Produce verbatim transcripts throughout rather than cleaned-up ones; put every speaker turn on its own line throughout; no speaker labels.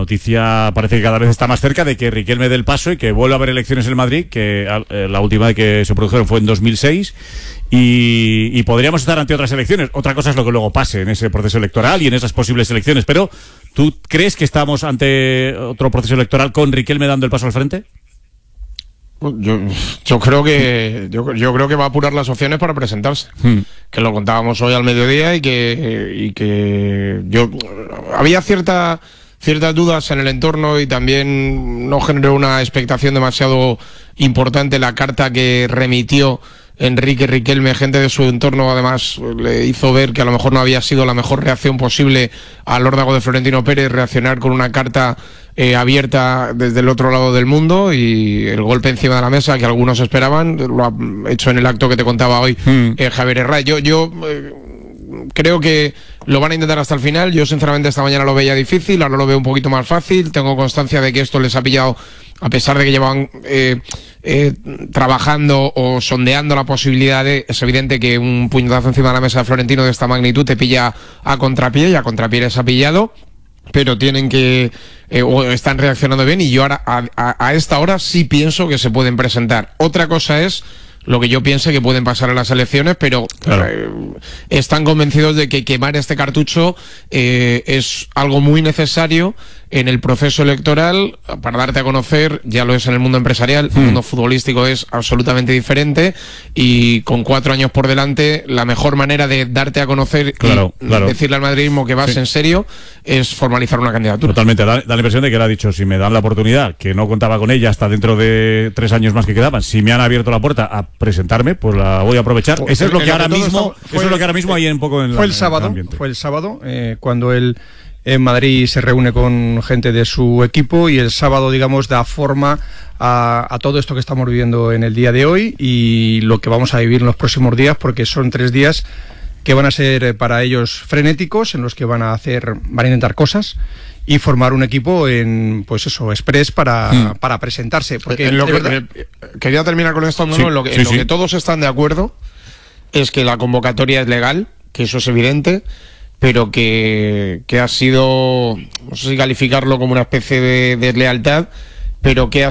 noticia parece que cada vez está más cerca de que Riquelme dé el paso y que vuelva a haber elecciones en Madrid, que eh, la última de que se produjeron fue en dos mil seis, y, y podríamos estar ante otras elecciones. Otra cosa es lo que luego pase en ese proceso electoral y en esas posibles elecciones, pero ¿tú crees que estamos ante otro proceso electoral con Riquelme dando el paso al frente?
Yo, yo creo que yo, yo creo que va a apurar las opciones para presentarse, hmm. que lo contábamos hoy al mediodía y que y que yo había cierta ciertas dudas en el entorno y también no generó una expectación demasiado importante la carta que remitió Enrique Riquelme. Gente de su entorno además le hizo ver que a lo mejor no había sido la mejor reacción posible al órdago de Florentino Pérez reaccionar con una carta eh, abierta desde el otro lado del mundo, y el golpe encima de la mesa que algunos esperaban lo ha hecho en el acto que te contaba hoy mm. eh, Javier Herrera. Yo, yo eh, creo que lo van a intentar hasta el final. Yo sinceramente esta mañana lo veía difícil, ahora lo veo un poquito más fácil. Tengo constancia de que esto les ha pillado, a pesar de que llevan eh, eh, trabajando o sondeando la posibilidad de... Es evidente que un puñetazo encima de la mesa de Florentino de esta magnitud te pilla a contrapié, y a contrapié les ha pillado, pero tienen que... Eh, o están reaccionando bien, y yo ahora a, a, a esta hora sí pienso que se pueden presentar. Otra cosa es lo que yo piense que pueden pasar en las elecciones, pero claro. eh, están convencidos de que quemar este cartucho eh, es algo muy necesario en el proceso electoral para darte a conocer. Ya lo es en el mundo empresarial, hmm. el mundo futbolístico es absolutamente diferente, y con cuatro años por delante la mejor manera de darte a conocer
claro,
y
claro.
decirle al madridismo que vas sí. en serio es formalizar una candidatura.
Totalmente, da, da la impresión de que él ha dicho: si me dan la oportunidad, que no contaba con ella hasta dentro de tres años más que quedaban, si me han abierto la puerta a presentarme, pues la voy a aprovechar. Pues eso es lo que ahora mismo está, fue, eso es lo que ahora mismo hay un poco en
fue
la,
el sábado,
en el
fue el sábado eh, cuando él en Madrid se reúne con gente de su equipo, y el sábado, digamos, da forma a, a todo esto que estamos viviendo en el día de hoy y lo que vamos a vivir en los próximos días, porque son tres días que van a ser para ellos frenéticos, en los que van a hacer, van a intentar cosas y formar un equipo en, pues eso, express para, mm. para presentarse. Porque
en lo que, verdad... Quería terminar con esto, sí, en lo, que, sí, en lo sí. que todos están de acuerdo es que la convocatoria es legal, que eso es evidente, pero que, que ha sido, no sé si calificarlo como una especie de deslealtad, pero que ha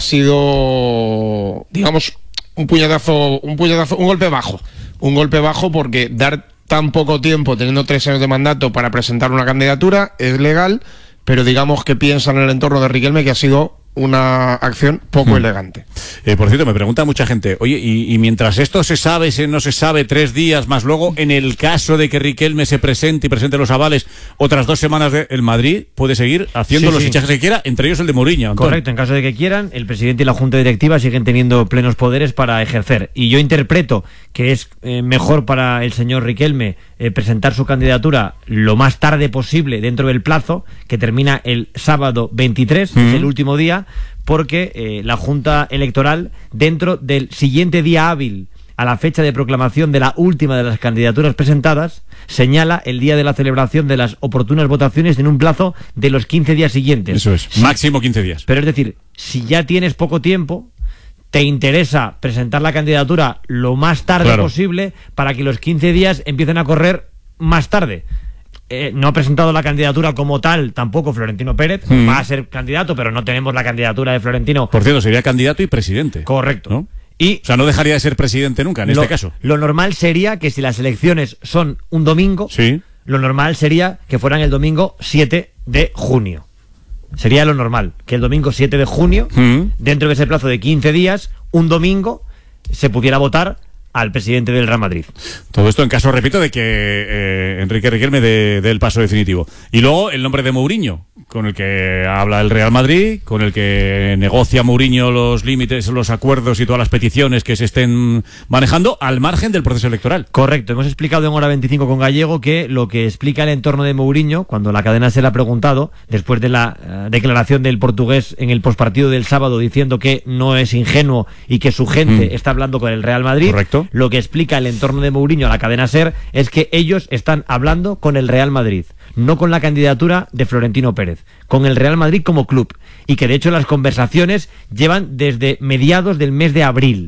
sido, digamos, un puñetazo, un puñetazo, un golpe bajo, un golpe bajo porque dar tan poco tiempo, teniendo tres años de mandato, para presentar una candidatura es legal, pero digamos que piensan en el entorno de Riquelme que ha sido una acción poco hmm. elegante.
Eh, por cierto, me pregunta mucha gente, oye, y, y mientras esto se sabe, se no se sabe, tres días más luego, en el caso de que Riquelme se presente y presente los avales, otras dos semanas de el Madrid puede seguir haciendo sí, los sí. fichajes que quiera, entre ellos el de Mourinho. Antón.
Correcto, en caso de que quieran, el presidente y la junta directiva siguen teniendo plenos poderes para ejercer. Y yo interpreto que es eh, mejor para el señor Riquelme eh, presentar su candidatura lo más tarde posible dentro del plazo, que termina el sábado veintitrés, mm. es el último día, porque eh, la Junta Electoral, dentro del siguiente día hábil a la fecha de proclamación de la última de las candidaturas presentadas, señala el día de la celebración de las oportunas votaciones en un plazo de los quince días siguientes.
Eso es, sí. máximo quince días.
Pero es decir, si ya tienes poco tiempo, te interesa presentar la candidatura lo más tarde claro. posible para que los quince días empiecen a correr más tarde. Eh, no ha presentado la candidatura como tal tampoco Florentino Pérez, mm. va a ser candidato, pero no tenemos la candidatura de Florentino.
Por cierto, sería candidato y presidente.
Correcto,
¿no?
Y
o sea, no dejaría de ser presidente nunca en
lo,
este caso.
Lo normal sería que si las elecciones son un domingo,
sí.
lo normal sería que fueran el domingo siete de junio. Sería lo normal, que el domingo siete de junio, mm. dentro de ese plazo de quince días, un domingo, se pudiera votar al presidente del Real Madrid.
Todo esto en caso, repito, de que eh, Enrique Riquelme dé el paso definitivo. Y luego el nombre de Mourinho, con el que habla el Real Madrid, con el que negocia Mourinho los límites, los acuerdos y todas las peticiones que se estén manejando al margen del proceso electoral.
Correcto, hemos explicado en Hora veinticinco con Gallego que lo que explica el entorno de Mourinho, cuando la cadena se le ha preguntado, después de la uh, declaración del portugués en el postpartido del sábado diciendo que no es ingenuo y que su gente mm. está hablando con el Real Madrid.
Correcto.
Lo que explica el entorno de Mourinho a la cadena SER es que ellos están hablando con el Real Madrid, no con la candidatura de Florentino Pérez, con el Real Madrid como club, y que de hecho las conversaciones llevan desde mediados del mes de abril,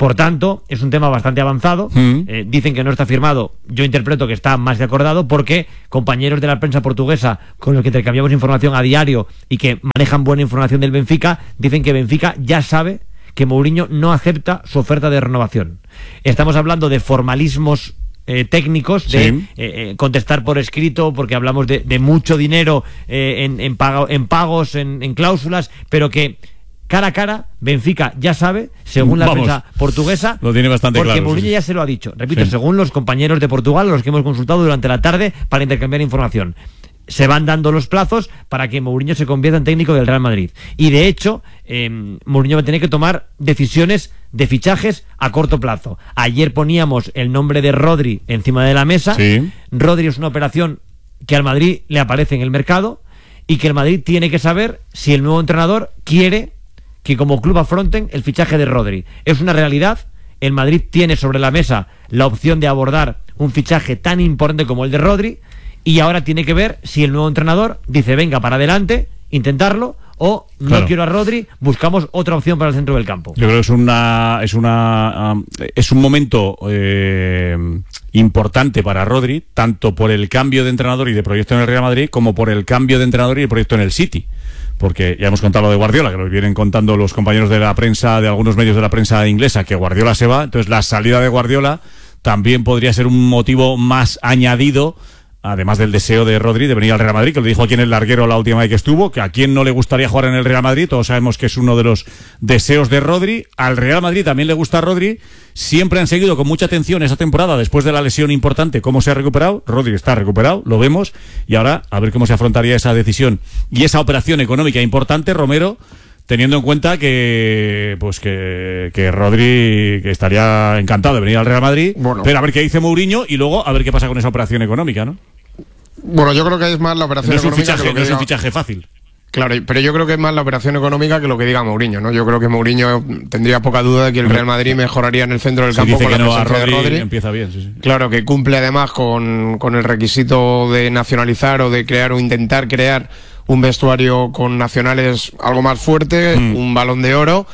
Por tanto, es un tema bastante avanzado.
Mm.
Eh, dicen que no está firmado. Yo interpreto que está más que acordado porque compañeros de la prensa portuguesa con los que intercambiamos información a diario y que manejan buena información del Benfica, dicen que Benfica ya sabe que Mourinho no acepta su oferta de renovación. Estamos hablando de formalismos eh, técnicos, de
Sí.
eh, eh, contestar por escrito, porque hablamos de, de mucho dinero eh, en, en, pago, en pagos, en, en cláusulas, pero que cara a cara, Benfica ya sabe, según la
Vamos,
prensa portuguesa,
lo tiene bastante
porque
claro,
Mourinho
sí, sí.
ya se lo ha dicho. Repito,
Sí.
según los compañeros de Portugal, a los que hemos consultado durante la tarde para intercambiar información. Se van dando los plazos para que Mourinho se convierta en técnico del Real Madrid. Y de hecho, eh, Mourinho va a tener que tomar decisiones de fichajes a corto plazo. Ayer poníamos el nombre de Rodri encima de la mesa.
Sí.
Rodri es una operación que al Madrid le aparece en el mercado y que el Madrid tiene que saber si el nuevo entrenador quiere que como club afronten el fichaje de Rodri. Es una realidad. El Madrid tiene sobre la mesa la opción de abordar un fichaje tan importante como el de Rodri y ahora tiene que ver si el nuevo entrenador dice venga para adelante, intentarlo, o no
Claro.
quiero a Rodri, buscamos otra opción para el centro del campo.
Yo creo que es una es una um, es un momento eh, importante para Rodri, tanto por el cambio de entrenador y de proyecto en el Real Madrid, como por el cambio de entrenador y de proyecto en el City. Porque ya hemos contado lo de Guardiola, que lo vienen contando los compañeros de la prensa, de algunos medios de la prensa inglesa, que Guardiola se va. Entonces la salida de Guardiola también podría ser un motivo más añadido, además del deseo de Rodri de venir al Real Madrid, que lo dijo aquí en el larguero la última vez que estuvo, que a quién no le gustaría jugar en el Real Madrid. Todos sabemos que es uno de los deseos de Rodri. Al Real Madrid también le gusta a Rodri. Siempre han seguido con mucha atención esa temporada después de la lesión importante cómo se ha recuperado. Rodri está recuperado, lo vemos, y ahora a ver cómo se afrontaría esa decisión y esa operación económica importante, Romero, teniendo en cuenta que pues que, que Rodri que estaría encantado de venir al Real Madrid,
Bueno.
pero a ver qué dice Mourinho y luego a ver qué pasa con esa operación económica, ¿no?
Bueno, yo creo que es más la operación
No es un
económica
fichaje,
que lo que
no es un
diga-
fichaje fácil.
Claro, pero yo creo que es más la operación económica que lo que diga Mourinho, ¿no? Yo creo que Mourinho tendría poca duda de que el Real Madrid mejoraría en el centro del
Si
campo
dice
con
que
la
no a
presencia
Rodri,
de Rodri.
empieza bien, sí, sí.
Claro, que cumple además con, con el requisito de nacionalizar o de crear o intentar crear un vestuario con nacionales algo más fuerte,
Mm.
un Balón de Oro,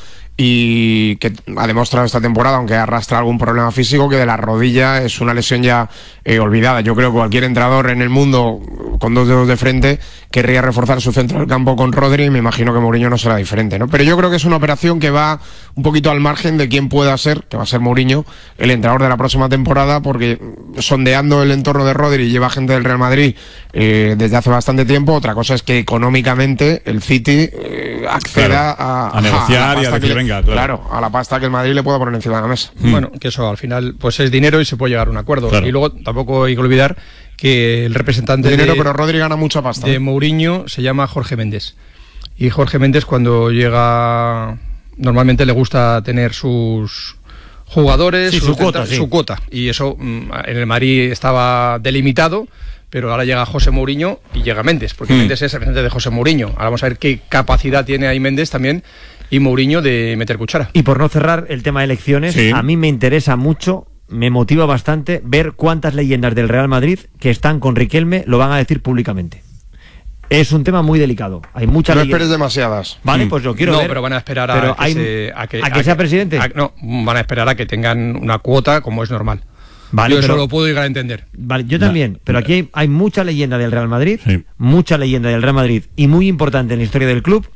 y que ha demostrado esta temporada, aunque arrastra algún problema físico, que de la rodilla es una lesión ya eh, olvidada. Yo creo que cualquier entrenador en el mundo con dos dedos de frente querría reforzar su centro del campo con Rodri, y me imagino que Mourinho no será diferente, ¿no? Pero yo creo que es una operación que va un poquito al margen de quién pueda ser, que va a ser Mourinho, el entrenador de la próxima temporada, porque sondeando el entorno de Rodri lleva gente del Real Madrid eh, desde hace bastante tiempo. Otra cosa es que económicamente el City eh, acceda
Claro,
a,
a negociar
la
y a
pasta
decir,
que le-
venga, claro.
claro, a la pasta que el Madrid le pueda poner encima de la mesa.
Bueno, que eso al final pues es dinero y se puede llegar a un acuerdo.
Claro.
Y luego tampoco hay que olvidar que el representante
Dinero,
de,
pero Rodri gana mucha pasta.
de
¿eh?
Mourinho se llama Jorge Méndez. Y Jorge Méndez, cuando llega, normalmente le gusta tener sus jugadores,
Sí,
sus
su cuota,
centra-
sí.
su cuota. Y eso mm, en el Madrid estaba delimitado, pero ahora llega José Mourinho y llega Méndez, porque
Mm.
Méndez es el representante de José Mourinho. Ahora vamos a ver qué capacidad tiene ahí Méndez también y Mourinho de meter cuchara.
Y por no cerrar el tema de elecciones,
Sí.
a mí me interesa mucho, me motiva bastante ver cuántas leyendas del Real Madrid que están con Riquelme lo van a decir públicamente. Es un tema muy delicado. Hay muchas
No
leyendas.
esperes demasiadas.
Vale,
Mm.
pues yo quiero
no,
ver.
pero van a esperar a
Pero
que,
hay-
se- a que,
¿a que sea presidente?
a- no, van a esperar a que tengan una cuota como es normal.
Vale,
Yo
pero-
eso lo puedo llegar a entender.
Vale, yo
No,
también, pero aquí hay, hay mucha leyenda del Real Madrid,
Sí.
mucha leyenda del Real Madrid y muy importante en la historia del club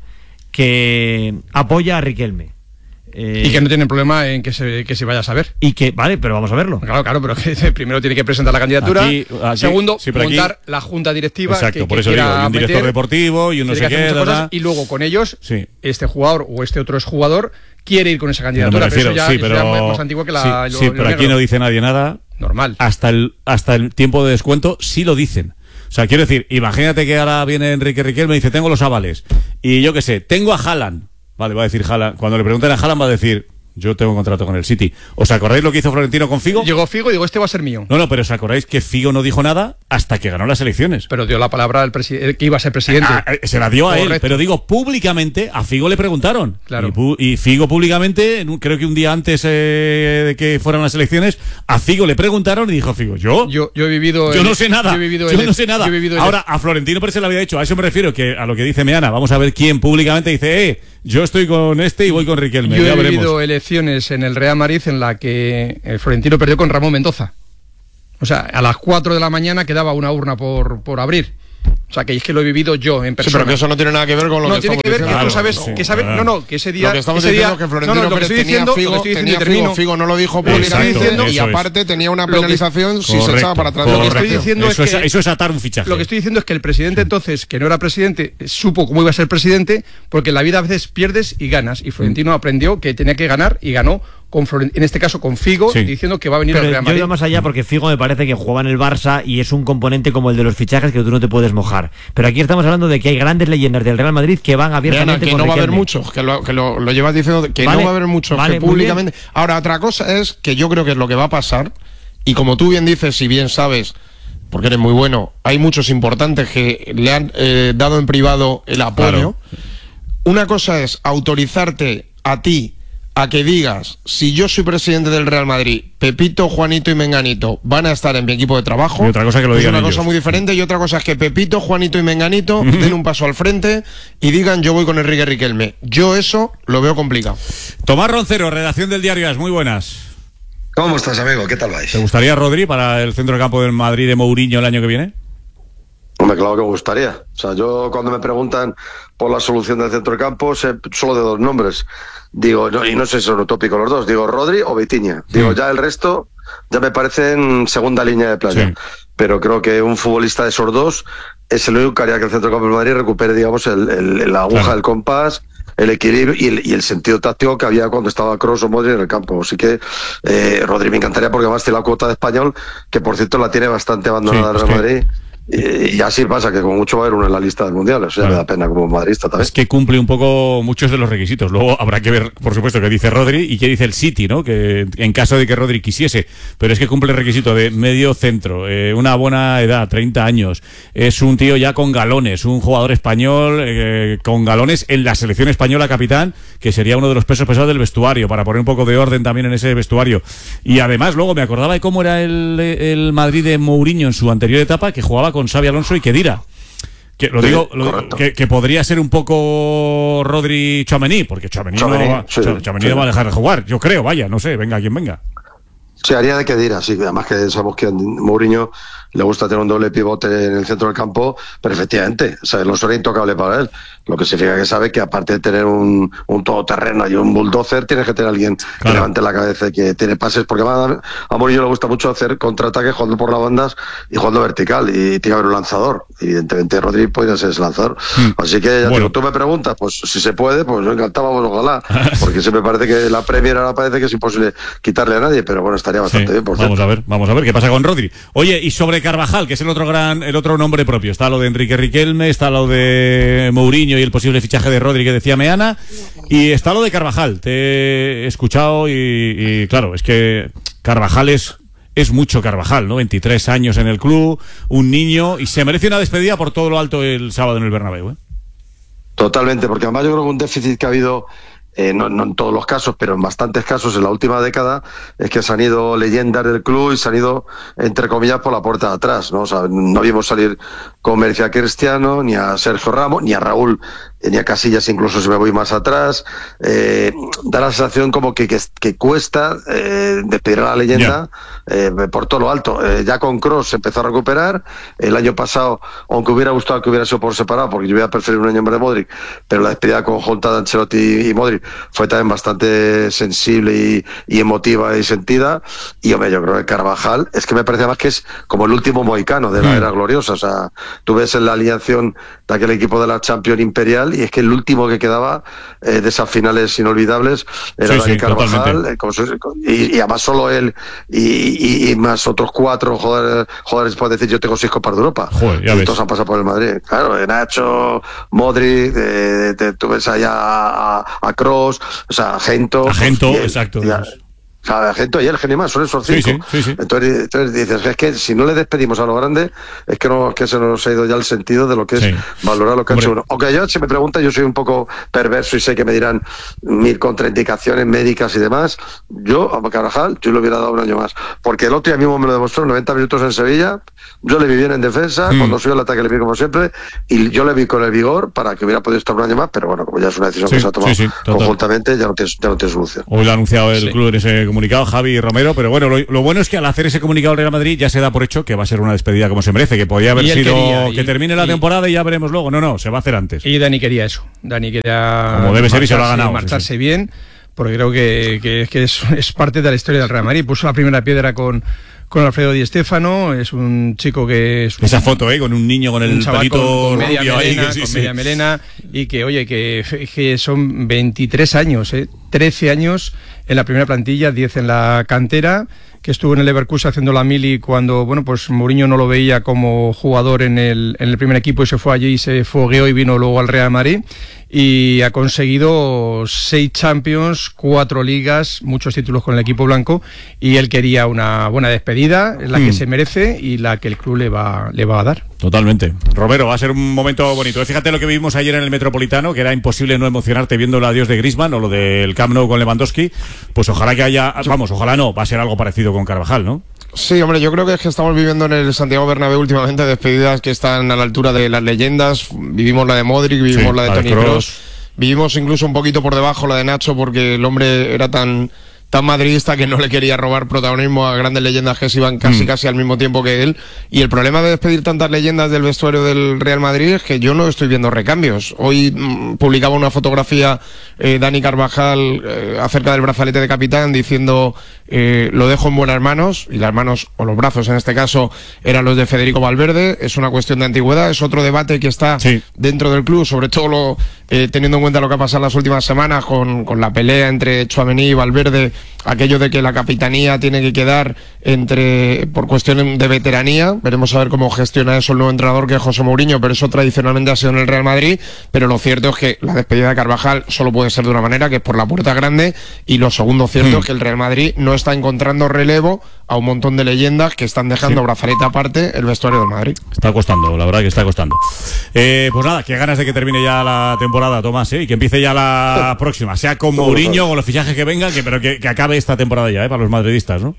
que apoya a Riquelme. Eh,
Y que no tienen problema en que se, que se vaya a saber.
y que- vale, pero vamos a verlo.
Claro, claro, pero que primero tiene que presentar la candidatura.
Aquí- aquí-
segundo,
sí, pero aquí-
montar la junta directiva.
Exacto,
que,
por
que
eso digo,
quiera
y un director
meter,
deportivo y un no
tiene
sé
que
qué,
hacer muchas
da,
cosas,
da.
y luego con ellos,
Sí.
este jugador o este otro exjugador quiere ir con esa
No me
candidatura.
refiero,
pero eso ya,
sí,
eso
pero
ya es más antiguo que la.
sí,
lo-
sí,
lo
pero aquí
negro.
no dice nadie nada.
Normal.
Hasta el hasta el tiempo de descuento sí lo dicen. O sea, quiero decir, imagínate que ahora viene Enrique Riquelme y dice, tengo los avales. Y yo qué sé, tengo a Haaland. Vale, va a decir Haaland. Cuando le pregunten a Haaland va a decir, yo tengo contrato con el City. ¿Os acordáis lo que hizo Florentino con Figo?
Llegó Figo y digo, este va a ser mío.
No, no, pero ¿os acordáis que Figo no dijo nada hasta que ganó las elecciones?
Pero dio la palabra al presidente, que iba a ser presidente.
Ah, eh, se la dio a él,
Correcto.
pero digo, públicamente, a Figo le preguntaron.
Claro.
Y, pu- y Figo públicamente, en un- creo que un día antes eh, de que fueran las elecciones, a Figo le preguntaron y dijo Figo, ¿yo?
Yo, yo he vivido.
Yo
el-
no sé nada.
Yo, he vivido
Yo
el-
no sé nada.
yo he vivido el-
Ahora, a Florentino Pérez se lo había dicho. A eso me refiero, que a lo que dice Meana. Vamos a ver quién públicamente dice, eh, yo estoy con este y voy con Riquelme.
Yo
ya
he
veremos.
vivido elecciones en el Real Madrid en la que el Florentino perdió con Ramón Mendoza. O sea, a las cuatro de la mañana quedaba una urna por, por abrir. O sea, que es que lo he vivido yo en persona.
Sí, pero que eso no tiene nada que ver con lo
no,
que
tiene
estamos
que ver
diciendo.
que tú sabes,
Claro,
que sabes,
claro.
no, no, que ese día,
Lo que estamos
ese
diciendo
día,
es que Florentino
no, no, lo que
Pérez
estoy
tenía
diciendo,
Figo,
lo que estoy diciendo
tenía
y termino.
Figo, Figo no lo dijo
Lo que estoy
públicamente
diciendo-
y
Eso es.
aparte tenía una
Lo que-
penalización si se
Correcto,
echaba para atrás.
Lo que
correcto.
estoy diciendo
eso
es
es,
que-
eso es atar un fichaje.
Lo que estoy diciendo es que el presidente entonces, que no era presidente, supo cómo iba a ser presidente, porque en la vida a veces pierdes y ganas. Y Florentino aprendió que tenía que ganar y ganó, con Florent- en este caso con Figo,
Sí.
diciendo que va a venir
Pero
al Real
yo
Madrid.
iba más allá porque Figo me parece que juega en el Barça y es un componente como el de los fichajes que tú no te puedes mojar. Pero aquí estamos hablando de que hay grandes leyendas del Real Madrid que van
Vean,
abiertamente
que
con
no va a haber
Riquelme.
muchos, que lo, que lo, lo llevas diciendo, que
Vale,
no va a haber muchos,
vale,
que
muy
públicamente. Ahora, otra cosa es que yo creo que es lo que va a pasar, y como tú bien dices, si bien sabes, porque eres muy bueno, hay muchos importantes que le han eh, dado en privado el apoyo.
Claro.
Una cosa es autorizarte a ti a que digas, si yo soy presidente del Real Madrid, Pepito, Juanito y Menganito van a estar en mi equipo de trabajo.
Y otra cosa que lo
es
digan
una
ellos.
cosa muy diferente, y otra cosa es que Pepito, Juanito y Menganito den un paso al frente y digan, yo voy con Enrique Riquelme. Yo eso lo veo complicado.
Tomás Roncero, redacción del Diario As, muy buenas.
¿Cómo estás, amigo? ¿Qué tal vais?
¿Te gustaría, Rodri, para el centro de campo del Madrid de Mourinho el año que viene?
Hombre, claro que me gustaría. O sea, yo cuando me preguntan por la solución del centro de campo, sé solo de dos nombres. Digo, no, y no sé si son utópicos los dos, digo Rodri o Vitinha. Digo,
Mm.
ya el resto ya me parecen segunda línea de playa.
Sí.
Pero creo que un futbolista de esos dos es el único que haría que el centro de campo del Madrid recupere, digamos, el, el- la aguja
Claro.
del compás, el equilibrio y el, y el sentido táctico que había cuando estaba Kroos o Modric en el campo. Así que eh, Rodri me encantaría, porque además tiene la cuota de español, que por cierto la tiene bastante abandonada
Sí,
el Real
es que-
Madrid. Y, y así pasa, que como mucho va a haber uno en la lista del Mundial. Eso ya
Claro.
me da pena como madridista también.
Es que cumple un poco muchos de los requisitos. Luego habrá que ver, por supuesto, qué dice Rodri y qué dice el City, ¿no? Que en caso de que Rodri quisiese. Pero es que cumple el requisito de medio centro, eh, una buena edad, treinta años. Es un tío ya con galones, un jugador español eh, con galones en la selección española, capitán, que sería uno de los pesos pesados del vestuario, para poner un poco de orden también en ese vestuario. Y además, luego me acordaba de cómo era el, el Madrid de Mourinho en su anterior etapa, que jugaba con Xabi Alonso y Kedira. Que lo
Sí,
digo, lo-
correcto.
que, que podría ser un poco Rodri Tchouaméni, porque Tchouaméni no,
Tchouaméni,
va,
sí,
Tchouaméni
sí.
no va a dejar de jugar, yo creo, vaya, no sé, venga quien venga.
Sí, haría de Kedira, sí, además que sabemos que a Mourinho le gusta tener un doble pivote en el centro del campo, pero efectivamente, o sea, no será intocable para él, lo que significa que sabe que aparte de tener un, un todoterreno y un bulldozer, tienes que tener a alguien que
Claro.
levante la cabeza y que tiene pases, porque a, a Mourinho le gusta mucho hacer contraataques jugando por las bandas y jugando vertical, y tiene que haber un lanzador, evidentemente Rodri podría ser ese lanzador,
Hmm.
así que ya
Bueno.
digo, tú me preguntas, pues si se puede, pues yo encantado, vamos, ojalá, porque se me parece que la Premier ahora parece que es imposible quitarle a nadie, pero bueno, estaría bastante
Sí,
bien, por
vamos
cierto.
a ver, vamos a ver qué pasa con Rodri. Oye, y sobre Carvajal, que es el otro gran, el otro nombre propio, está lo de Enrique Riquelme, está lo de Mourinho y el posible fichaje de Rodri que decía Meana, y está lo de Carvajal. Te he escuchado y, y claro, es que Carvajal es es mucho Carvajal, ¿no? veintitrés años en el club, un niño, y se merece una despedida por todo lo alto el sábado en el Bernabéu, ¿eh?
Totalmente, porque además yo creo que un déficit que ha habido, eh, no, no en todos los casos, pero en bastantes casos en la última década, es que se han ido leyendas del club y se han ido, entre comillas, por la puerta de atrás, ¿no? O sea, no vimos salir con Merecía Cristiano, ni a Sergio Ramos, ni a Raúl, eh, ni a Casillas, incluso si me voy más atrás. Eh, da la sensación como que, que, que cuesta eh, despedir a la leyenda eh, por todo lo alto. Eh, ya con Kroos se empezó a recuperar. El año pasado, aunque hubiera gustado que hubiera sido por separado, porque yo hubiera preferido un año en vez de Modric, pero la despedida conjunta de Ancelotti y Modric fue también bastante sensible y, y emotiva y sentida. Y hombre, yo creo que Carvajal es que me parece más que es como el último mohicano de la
Mm.
era gloriosa. O sea, tú ves en la alineación de aquel equipo de la Champions Imperial, y es que el último que quedaba eh, de esas finales inolvidables era
Sí,
Dani
sí,
Carvajal,
totalmente.
eh, con su- con- y, y además solo él y, y- y más otros cuatro jugadores, jugadores pueden decir, yo tengo seis copas de Europa.
Joder, ya
y
ves.
todos han pasado por el Madrid. Claro, eh, Nacho, Modric, eh, te- tú ves allá a, a Kroos, o sea, a Gento.
A Gento,
y-
exacto.
y a- O sea, Argento y Elgen y más, son esos cinco.
Sí, sí, sí, sí.
Entonces, entonces dices, es que si no le despedimos a lo grande, es que no, es que se nos ha ido ya el sentido de lo que es
sí.
valorar lo que
Hombre.
ha hecho uno. Aunque yo, si me preguntan, yo soy un poco perverso y sé que me dirán mil contraindicaciones médicas y demás. Yo, a Carvajal, yo le hubiera dado un año más. Porque el otro día mismo me lo demostró, noventa minutos en Sevilla, yo le vi bien en defensa, mm. cuando subió el ataque le vi como siempre, y yo le vi con el vigor para que hubiera podido estar un año más, pero bueno, como ya es una decisión
sí,
que se ha tomado
sí, sí,
conjuntamente, ya no tiene, ya no tiene solución.
Hoy lo ha anunciado el
Sí.
club en ese comunicado, Javi Romero, pero bueno, lo, lo bueno es que al hacer ese comunicado el Real Madrid ya se da por hecho que va a ser una despedida como se merece, que podía haber
Y él
sido
quería, y-
que termine la
y-
temporada y ya veremos luego. No, no, se va a hacer antes.
Y Dani quería eso. Dani quería
Como debe ser y se lo ha
marcharse-
ganado,
marcharse
sí, sí.
bien, porque creo que, que, que es, es parte de la historia del Real Madrid. Puso la primera piedra con, con Alfredo Di Stéfano, es un chico que es un,
Esa foto, ¿eh? Con un niño con el
un chaval
pelito
con, con media
rubio ahí.
melena,
Que sí,
con
sí.
media melena, y que, oye, que, que son veintitrés años, ¿eh? trece años en la primera plantilla, diez en la cantera, que estuvo en el Leverkusen haciendo la mili cuando, bueno, pues Mourinho no lo veía como jugador en el, en el primer equipo y se fue allí y se fogueó y vino luego al Real Madrid, y ha conseguido seis Champions, cuatro ligas, muchos títulos con el equipo blanco, y él quería una buena despedida, la que
Mm.
se merece y la que el club le va, le va a dar.
Totalmente. Romero, va a ser un momento bonito. Fíjate lo que vimos ayer en el Metropolitano, que era imposible no emocionarte viendo el adiós de Griezmann o lo del Camp Nou con Lewandowski. Pues ojalá que haya, vamos, ojalá no, va a ser algo parecido con Carvajal, ¿no?
Sí, hombre, yo creo que es que estamos viviendo en el Santiago Bernabéu últimamente despedidas que están a la altura de las leyendas. Vivimos la de Modric, vivimos
Sí,
la de
la de
Toni
Kroos.
Kroos, vivimos incluso un poquito por debajo la de Nacho porque el hombre era tan tan madridista que no le quería robar protagonismo a grandes leyendas que se iban casi
Mm.
casi al mismo tiempo que él. Y el problema de despedir tantas leyendas del vestuario del Real Madrid es que yo no estoy viendo recambios. Hoy mm, publicaba una fotografía eh, Dani Carvajal eh, acerca del brazalete de capitán diciendo eh, lo dejo en buenas manos, y las manos o los brazos en este caso eran los de Federico Valverde. Es una cuestión de antigüedad, es otro debate que está
Sí.
dentro del club, sobre todo lo, eh, teniendo en cuenta lo que ha pasado en las últimas semanas con, con la pelea entre Tchouaméni y Valverde, aquello de que la capitanía tiene que quedar entre por cuestión de veteranía. Veremos a ver cómo gestiona eso el nuevo entrenador, que es José Mourinho, pero eso tradicionalmente ha sido en el Real Madrid. Pero lo cierto es que la despedida de Carvajal solo puede ser de una manera, que es por la puerta grande, y lo segundo cierto
Mm.
es que el Real Madrid no está encontrando relevo a un montón de leyendas que están dejando
Sí.
brazalete aparte el vestuario del Madrid.
Está costando, la verdad que está costando. Eh, pues nada, qué ganas de que termine ya la temporada, Tomás, ¿eh? Y que empiece ya la próxima, sea con Mourinho, con los fichajes que vengan, que, pero que, que acabe esta temporada ya, ¿eh? Para los madridistas, ¿no?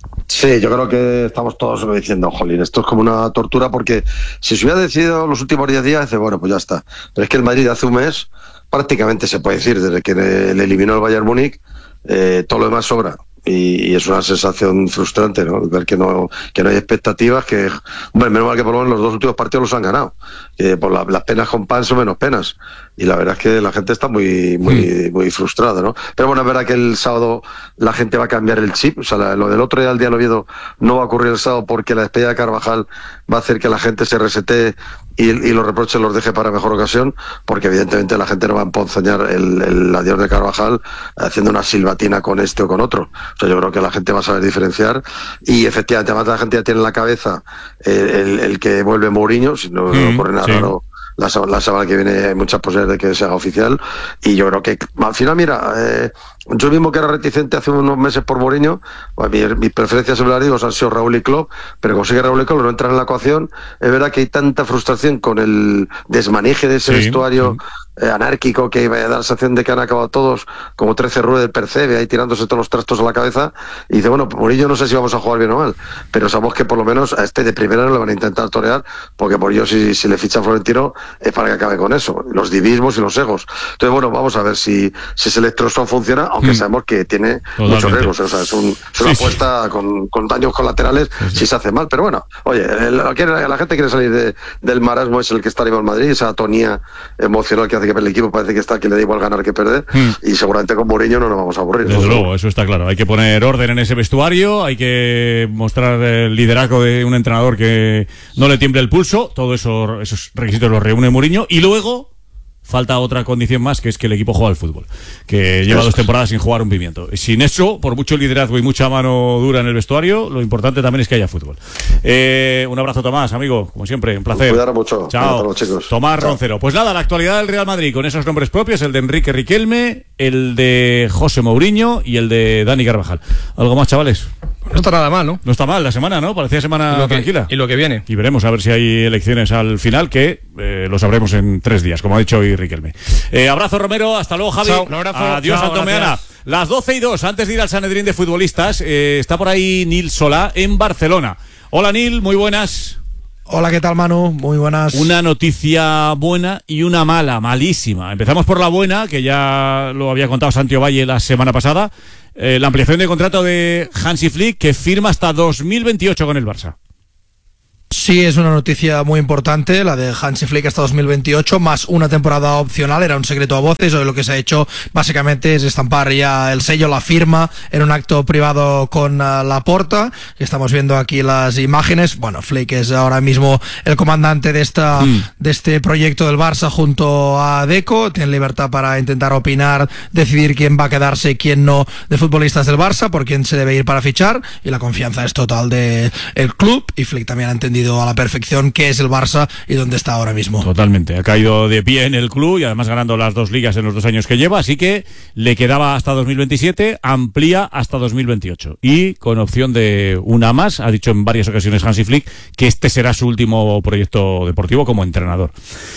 Sí, yo creo que estamos todos diciendo, jolín, esto es como una tortura, porque si se hubiera decidido los últimos diez días, dice, bueno, pues ya está. Pero es que el Madrid hace un mes, prácticamente se puede decir, desde que le, le eliminó el Bayern Múnich, eh, todo lo demás sobra. Y, y es una sensación frustrante, ¿no? Ver que no, que no hay expectativas, que, hombre, menos mal que por lo menos los dos últimos partidos los han ganado. Que por la, las penas con pan son menos penas. Y la verdad es que la gente está muy, muy, muy frustrada, ¿no? Pero bueno, es verdad que el sábado la gente va a cambiar el chip. O sea, la, lo del otro día, el día del Oviedo, no va a ocurrir el sábado, porque la despedida de Carvajal va a hacer que la gente se resetee y, y los reproches los deje para mejor ocasión, porque evidentemente la gente no va a emponzoñar el, el adiós de Carvajal haciendo una silbatina con este o con otro. O sea, yo creo que la gente va a saber diferenciar, y efectivamente, además la gente ya tiene en la cabeza eh, el, el que vuelve Mourinho, si no,
Mm,
no ocurre nada
sí.
raro. La, la semana que viene hay muchas posibilidades de que se haga oficial, y yo creo que al final, mira, eh, yo mismo que era reticente hace unos meses por Mourinho, pues, mi, mis preferencias, en digo, han sido Raúl y Klopp, pero consigue Raúl y Klopp no entrar en la ecuación. Es verdad que hay tanta frustración con el desmaneje de ese
Sí,
vestuario
sí.
eh, anárquico, que me da la sensación de que han acabado todos como trece ruedas del Percebe, ahí tirándose todos los trastos a la cabeza, y dice, bueno, Mourinho no sé si vamos a jugar bien o mal, pero sabemos que por lo menos a este de primera no le van a intentar torear, porque por ello si, si le ficha Florentino es para que acabe con eso, los divismos y los egos. Entonces, bueno, vamos a ver si, si ese electroshock funciona, aunque
Mm.
sabemos que tiene
Totalmente.
muchos riesgos, o sea, es, un, es una
Sí, sí.
apuesta con, con daños colaterales
Sí, sí.
si se hace mal, pero bueno, oye, el- la, la gente quiere salir de, del marasmo, es el que está arriba en Madrid, esa atonía emocional que hace que el equipo parece que está que le da igual ganar que perder,
Mm.
y seguramente con Mourinho no nos vamos a aburrir.
Desde
¿no?
luego, eso está claro. Hay que poner orden en ese vestuario, hay que mostrar el liderazgo de un entrenador que no le tiemble el pulso. Todo eso, esos requisitos los reúne Mourinho. Y luego, falta otra condición más, que es que el equipo juega al fútbol, que lleva dos temporadas sin jugar un pimiento. Sin eso, por mucho liderazgo y mucha mano dura en el vestuario, lo importante también es que haya fútbol. Eh, un abrazo, Tomás, amigo, como siempre, un placer.
Cuidar mucho.
Chao,
Cuidado, chicos.
Tomás
Chao.
Roncero. Pues nada, la actualidad del Real Madrid con esos nombres propios, el de Enrique Riquelme, el de José Mourinho y el de Dani Carvajal. ¿Algo más, chavales?
No está nada mal, ¿no?
No está mal la semana, ¿no? Parecía semana
Y lo que-
tranquila.
y lo que viene.
Y veremos a ver si hay elecciones al final, que eh, lo sabremos en tres días, como ha dicho hoy Riquelme. Eh, abrazo, Romero. Hasta luego, Javi.
Chao, un abrazo.
Adiós,
Chao,
Antomeana.
gracias.
Las doce y dos, antes de ir al Sanedrín de futbolistas, eh, está por ahí Nil Solá en Barcelona. Hola, Nil, muy buenas.
Hola, ¿qué tal, Manu? Muy buenas.
Una noticia buena y una mala, malísima. Empezamos por la buena, que ya lo había contado Santiago Valle la semana pasada. Eh, la ampliación de contrato de Hansi Flick, que firma hasta dos mil veintiocho con el Barça.
Sí, es una noticia muy importante, la de Hansi Flick hasta dos mil veintiocho, más una temporada opcional, era un secreto a voces. Hoy lo que se ha hecho básicamente es estampar ya el sello, la firma, en un acto privado con uh, Laporta, que estamos viendo aquí las imágenes. Bueno, Flick es ahora mismo el comandante de esta mm. de este proyecto del Barça junto a Deco, tiene libertad para intentar opinar, decidir quién va a quedarse y quién no de futbolistas del Barça, por quién se debe ir para fichar, y la confianza es total del club, y Flick también ha entendido a la perfección qué es el Barça y dónde está ahora mismo.
Totalmente, ha caído de pie en el club y además ganando las dos ligas en los dos años que lleva, así que le quedaba hasta dos mil veintisiete, amplía hasta dos mil veintiocho y con opción de una más. Ha dicho en varias ocasiones Hansi Flick que este será su último proyecto deportivo como entrenador.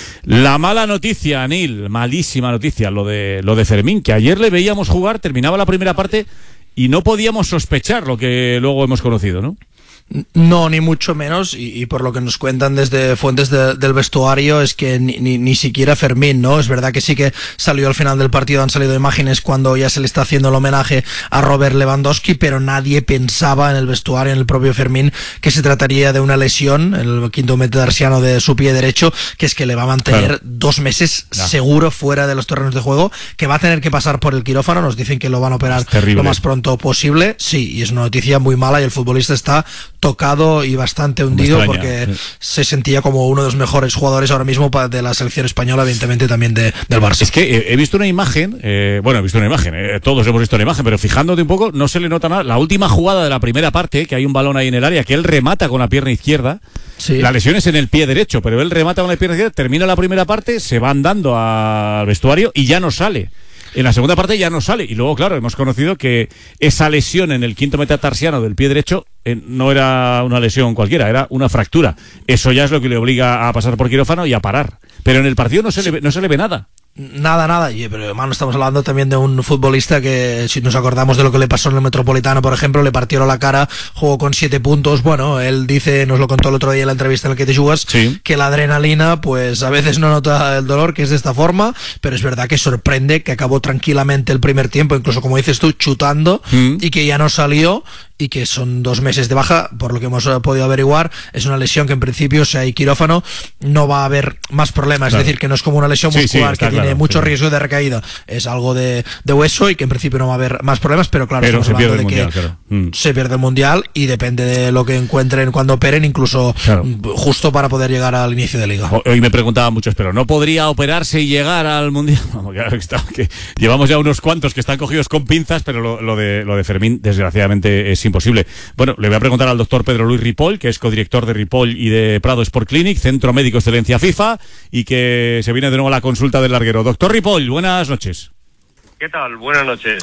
La mala noticia, Anil, malísima noticia, lo de, lo de Fermín, que ayer le veíamos jugar, terminaba la primera parte y no podíamos sospechar lo que luego hemos conocido, ¿no?
No, ni mucho menos, y, y por lo que nos cuentan desde fuentes de, del vestuario es que ni, ni, ni siquiera Fermín, ¿no? Es verdad que sí que salió al final del partido, han salido imágenes cuando ya se le está haciendo el homenaje a Robert Lewandowski, pero nadie pensaba en el vestuario, en el propio Fermín, que se trataría de una lesión, el quinto metatarsiano de su pie derecho, que es que le va a mantener claro. dos meses no. seguro fuera de los terrenos de juego, que va a tener que pasar por el quirófano, nos dicen que lo van a operar lo más pronto posible, sí, y es una noticia muy mala y el futbolista está tocado y bastante hundido porque sí. se sentía como uno de los mejores jugadores ahora mismo de la selección española, evidentemente también de, del Barça.
Es que he visto una imagen, eh, bueno, he visto una imagen, eh, todos hemos visto una imagen, pero fijándote un poco, no se le nota nada. La última jugada de la primera parte, que hay un balón ahí en el área, que él remata con la pierna izquierda, sí. la lesión es en el pie derecho, pero él remata con la pierna izquierda, termina la primera parte, se va andando al vestuario y ya no sale. En la segunda parte ya no sale. Y luego, claro, hemos conocido que esa lesión en el quinto metatarsiano del pie derecho eh, no era una lesión cualquiera, era una fractura. Eso ya es lo que le obliga a pasar por quirófano y a parar. Pero en el partido no se le, no se le ve nada.
Nada, nada, y, pero hermano, estamos hablando también de un futbolista que, si nos acordamos de lo que le pasó en el Metropolitano, por ejemplo, le partieron la cara, jugó con siete puntos. Bueno, él dice, nos lo contó el otro día en la entrevista en la que te jugas, sí. que la adrenalina, pues a veces no nota el dolor, que es de esta forma, pero es verdad que sorprende que acabó tranquilamente el primer tiempo, incluso como dices tú, chutando, mm. y que ya no salió, y que son dos meses de baja, por lo que hemos podido averiguar. Es una lesión que en principio, si hay quirófano, no va a haber más problemas, claro. Es decir, que no es como una lesión muscular sí, sí, que claro, tiene mucho sí. riesgo de recaída, es algo de, de hueso y que en principio no va a haber más problemas, pero claro,
pero
estamos
se
hablando
pierde
de
el
que
mundial, claro. mm.
se pierde el mundial y depende de lo que encuentren cuando operen, incluso claro. justo para poder llegar al inicio de liga.
Hoy me preguntaban muchos, pero ¿no podría operarse y llegar al mundial? Vamos, claro, está, que llevamos ya unos cuantos que están cogidos con pinzas, pero lo, lo, de, lo de Fermín, desgraciadamente, es imposible. Bueno, le voy a preguntar al doctor Pedro Luis Ripoll, que es codirector de Ripoll y de Prado Sport Clinic, Centro Médico Excelencia FIFA, y que se viene de nuevo a la consulta del larguero. Doctor Ripoll, buenas noches.
¿Qué tal? Buenas noches.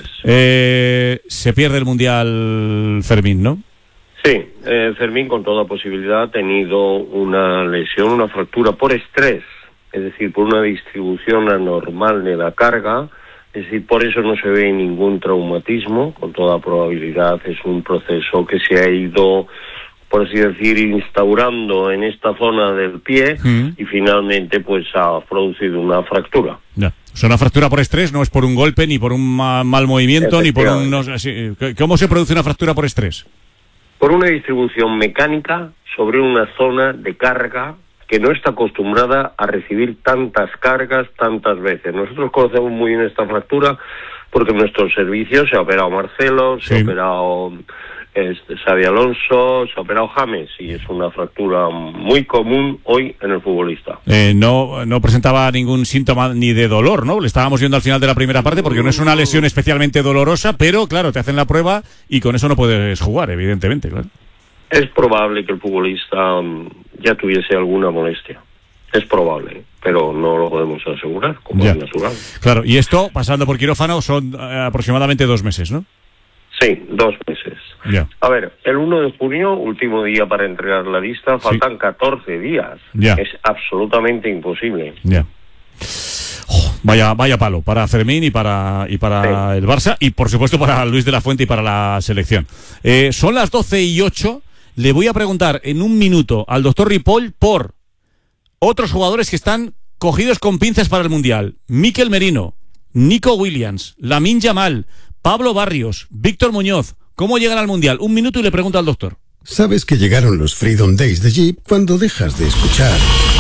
Eh, se pierde el Mundial Fermín, ¿no?
Sí, eh, Fermín con toda posibilidad ha tenido una lesión, una fractura por estrés, es decir, por una distribución anormal de la carga. Es decir, por eso no se ve ningún traumatismo, con toda probabilidad es un proceso que se ha ido, por así decir, instaurando en esta zona del pie mm. y finalmente pues ha producido una fractura.
Ya. O sea, una fractura por estrés no es por un golpe, ni por un ma mal movimiento, ni por un... No, sí, ¿cómo se produce una fractura por estrés?
Por una distribución mecánica sobre una zona de carga que no está acostumbrada a recibir tantas cargas tantas veces. Nosotros conocemos muy bien esta fractura porque en nuestros servicios se ha operado Marcelo, se sí. ha operado es Xabi Alonso, se ha operado James y es una fractura muy común hoy en el futbolista.
Eh, no, no presentaba ningún síntoma ni de dolor, ¿no? Le estábamos viendo al final de la primera parte porque no es una lesión especialmente dolorosa, pero claro, te hacen la prueba y con eso no puedes jugar, evidentemente, claro.
Es probable que el futbolista um, ya tuviese alguna molestia. Es probable, pero no lo podemos asegurar, como
ya.
es natural.
Claro, y esto, pasando por quirófano, son eh, aproximadamente dos meses, ¿no?
Sí, dos meses.
Ya.
A ver, el uno de junio, último día para entregar la lista, faltan sí. catorce días.
Ya.
Es absolutamente imposible.
Ya. Oh, vaya, vaya palo para Fermín y para y para sí. el Barça y por supuesto para Luis de la Fuente y para la selección. Eh, son las doce y ocho. Le voy a preguntar en un minuto al doctor Ripoll por otros jugadores que están cogidos con pinzas para el Mundial. Mikel Merino, Nico Williams, Lamine Yamal, Pablo Barrios, Víctor Muñoz. ¿Cómo llegan al Mundial? Un minuto y le pregunto al doctor.
Sabes que llegaron los Freedom Days de Jeep cuando dejas de escuchar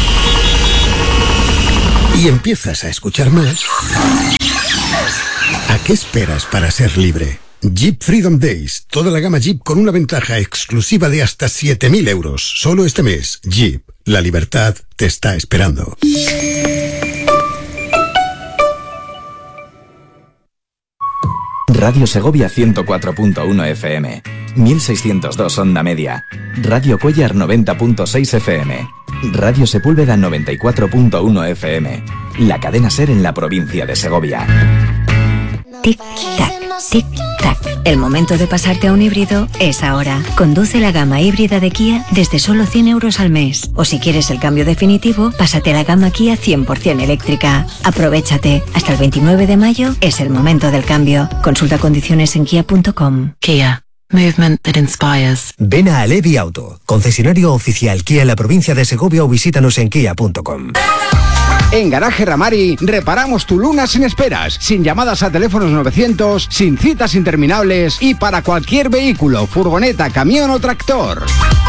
y empiezas a escuchar más. ¿A qué esperas para ser libre? Jeep Freedom Days, toda la gama Jeep con una ventaja exclusiva de hasta siete mil euros. Solo este mes, Jeep, la libertad te está esperando.
Radio Segovia ciento cuatro punto uno F M, mil seiscientos dos onda media, Radio Cuellar noventa punto seis F M, Radio Sepúlveda noventa y cuatro punto uno F M, la cadena SER en la provincia de Segovia.
Tic-tac, tic-tac. El momento de pasarte a un híbrido es ahora. Conduce la gama híbrida de Kia desde solo cien euros al mes. O si quieres el cambio definitivo, pásate a la gama Kia cien por ciento eléctrica. Aprovéchate. Hasta el veintinueve de mayo es el momento del cambio. Consulta condiciones en kia punto com.
Kia. Movement that inspires.
Ven a Alevi Auto, concesionario oficial Kia en la provincia de Segovia o visítanos en kia punto com.
En Garaje Ramari reparamos tu Luna sin esperas, sin llamadas a teléfonos novecientos, sin citas interminables y para cualquier vehículo, furgoneta, camión o tractor.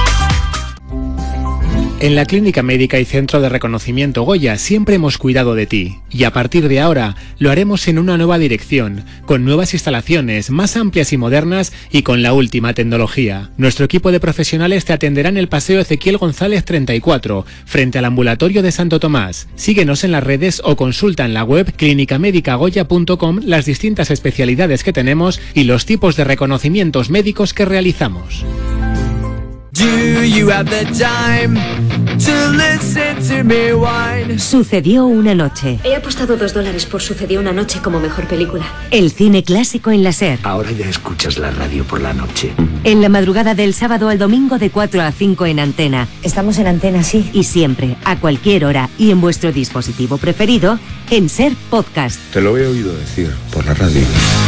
En la Clínica Médica y Centro de Reconocimiento Goya siempre hemos cuidado de ti y a partir de ahora lo haremos en una nueva dirección, con nuevas instalaciones más amplias y modernas y con la última tecnología. Nuestro equipo de profesionales te atenderá en el Paseo Ezequiel González treinta y cuatro, frente al ambulatorio de Santo Tomás. Síguenos en las redes o consulta en la web clínica médica goya punto com las distintas especialidades que tenemos y los tipos de reconocimientos médicos que realizamos.
Do you have the time to listen to me whine?
Sucedió una noche.
He apostado dos dólares por Sucedió una noche como mejor película.
El cine clásico en la SER.
Ahora ya escuchas la radio por la noche.
En la madrugada del sábado al domingo de cuatro a cinco en Antena.
Estamos en Antena, sí.
Y siempre, a cualquier hora y en vuestro dispositivo preferido, en SER Podcast.
Te lo he oído decir por la radio.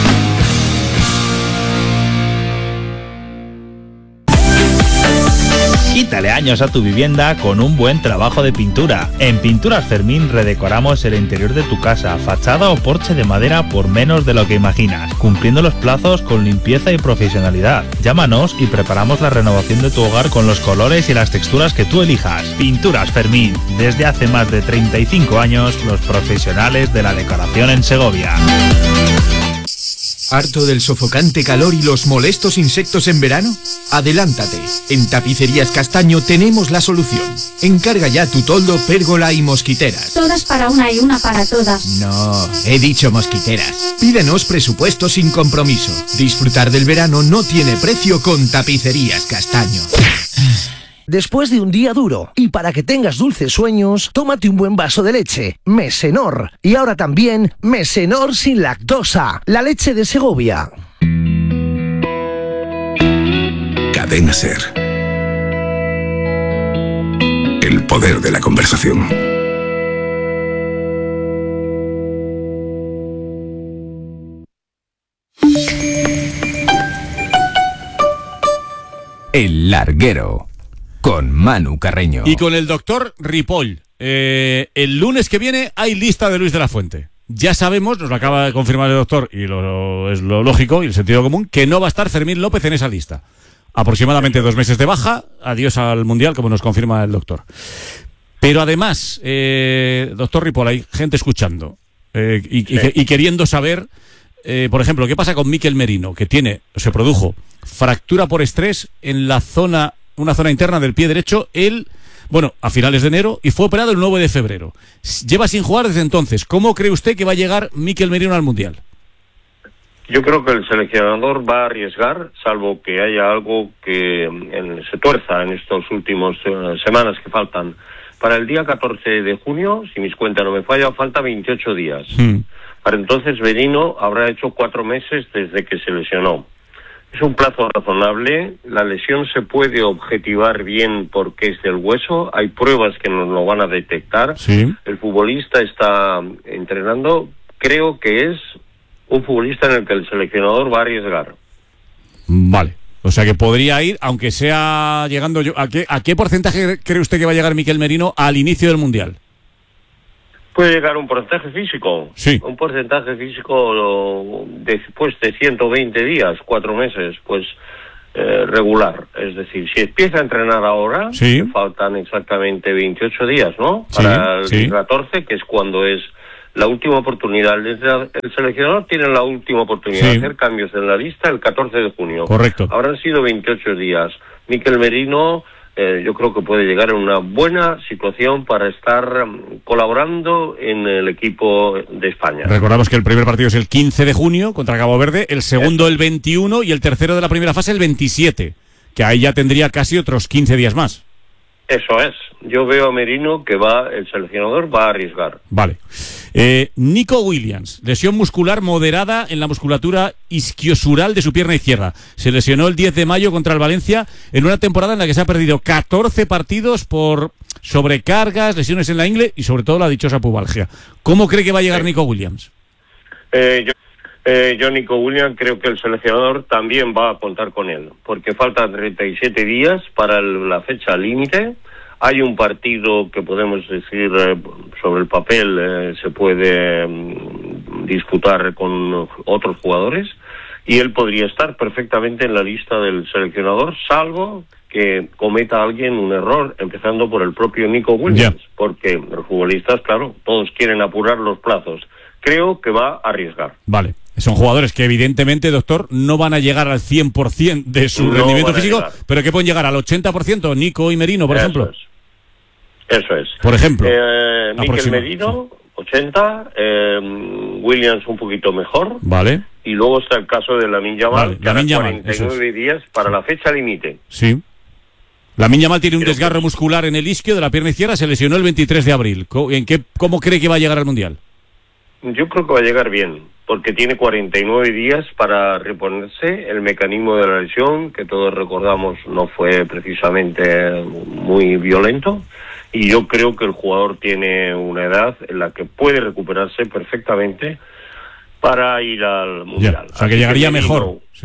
Quítale años a tu vivienda con un buen trabajo de pintura. En Pinturas Fermín redecoramos el interior de tu casa, fachada o porche de madera por menos de lo que imaginas, cumpliendo los plazos con limpieza y profesionalidad. Llámanos y preparamos la renovación de tu hogar con los colores y las texturas que tú elijas. Pinturas Fermín, desde hace más de treinta y cinco años, los profesionales de la decoración en Segovia.
¿Harto del sofocante calor y los molestos insectos en verano? Adelántate. En Tapicerías Castaño tenemos la solución. Encarga ya tu toldo, pérgola y mosquiteras.
Todas para una y una para todas.
No, he dicho mosquiteras. Pídenos presupuesto sin compromiso. Disfrutar del verano no tiene precio con Tapicerías Castaño.
Después de un día duro y para que tengas dulces sueños, tómate un buen vaso de leche, Mesenor. Y ahora también Mesenor sin lactosa, la leche de Segovia.
Cadena SER. El poder de la conversación.
El Larguero. Con Manu Carreño.
Y con el doctor Ripoll. Eh, el lunes que viene hay lista de Luis de la Fuente. Ya sabemos, nos lo acaba de confirmar el doctor, y lo, lo, es lo lógico y el sentido común, que no va a estar Fermín López en esa lista. Aproximadamente dos meses de baja, adiós al Mundial, como nos confirma el doctor. Pero además, eh, doctor Ripoll, hay gente escuchando eh, y, y, y queriendo saber eh, por ejemplo, ¿qué pasa con Mikel Merino? Que tiene, se produjo fractura por estrés en la zona, una zona interna del pie derecho, él, bueno, a finales de enero, y fue operado el nueve de febrero. Lleva sin jugar desde entonces. ¿Cómo cree usted que va a llegar Mikel Merino al Mundial?
Yo creo que el seleccionador va a arriesgar, salvo que haya algo que en, se tuerza en estos últimos uh, semanas que faltan. Para el día catorce de junio, si mis cuentas no me fallan, falta veintiocho días. Mm. Para entonces Merino habrá hecho cuatro meses desde que se lesionó. Es un plazo razonable, la lesión se puede objetivar bien porque es del hueso, hay pruebas que nos lo van a detectar. Sí. El futbolista está entrenando, creo que es un futbolista en el que el seleccionador va a arriesgar.
Vale, o sea que podría ir, aunque sea llegando yo... ¿A qué, a qué porcentaje cree usted que va a llegar Mikel Merino al inicio del Mundial?
Puede llegar un porcentaje físico.
Sí.
Un porcentaje físico después de ciento veinte días, cuatro meses, pues eh, regular. Es decir, si empieza a entrenar ahora, sí. faltan exactamente veintiocho días, ¿no? Para sí, el sí. catorce, que es cuando es la última oportunidad. El, el seleccionador tiene la última oportunidad sí. de hacer cambios en la lista el catorce de junio.
Correcto.
Habrán sido veintiocho días. Mikel Merino, eh, yo creo que puede llegar en una buena situación para estar um, colaborando en el equipo de España.
Recordamos que el primer partido es el quince de junio contra Cabo Verde, el segundo Eso. el veintiuno y el tercero de la primera fase el veintisiete, que ahí ya tendría casi otros quince días más.
Eso es. Yo veo a Merino que va, el seleccionador va a arriesgar.
Vale. Eh, Nico Williams, lesión muscular moderada en la musculatura isquiosural de su pierna izquierda. Se lesionó el diez de mayo contra el Valencia en una temporada en la que se ha perdido catorce partidos por sobrecargas, lesiones en la ingle y sobre todo la dichosa pubalgia. ¿Cómo cree que va a llegar sí. Nico Williams?
Eh, yo... Eh, yo, Nico Williams, creo que el seleccionador también va a contar con él, porque faltan treinta y siete días para el, la fecha límite. Hay un partido que podemos decir, eh, sobre el papel, eh, se puede eh, disputar con otros jugadores, y él podría estar perfectamente en la lista del seleccionador, salvo que cometa alguien un error, empezando por el propio Nico Williams, yeah. porque los futbolistas, claro, todos quieren apurar los plazos. Creo que va a arriesgar.
Vale. Son jugadores que evidentemente, doctor, no van a llegar al cien por ciento de su no rendimiento físico, llegar. Pero que pueden llegar al ochenta por ciento, Nico y Merino, por
Eso
ejemplo.
Es. Eso es.
Por ejemplo.
Eh, Mikel Merino, sí. ochenta, eh, Williams un poquito mejor.
Vale.
Y luego está el caso de Lamine Yamal,
vale,
que hará cuarenta y nueve
es.
días para la fecha límite.
Sí. Lamine Yamal tiene un Creo desgarro que... muscular en el isquio de la pierna izquierda, se lesionó el veintitrés de abril. ¿En qué, ¿Cómo cree que va a llegar al Mundial?
Yo creo que va a llegar bien, porque tiene cuarenta y nueve días para reponerse. El mecanismo de la lesión, que todos recordamos, no fue precisamente muy violento, y yo creo que el jugador tiene una edad en la que puede recuperarse perfectamente para ir al Mundial.
Ya, o sea, que Así llegaría que mejor. Sí.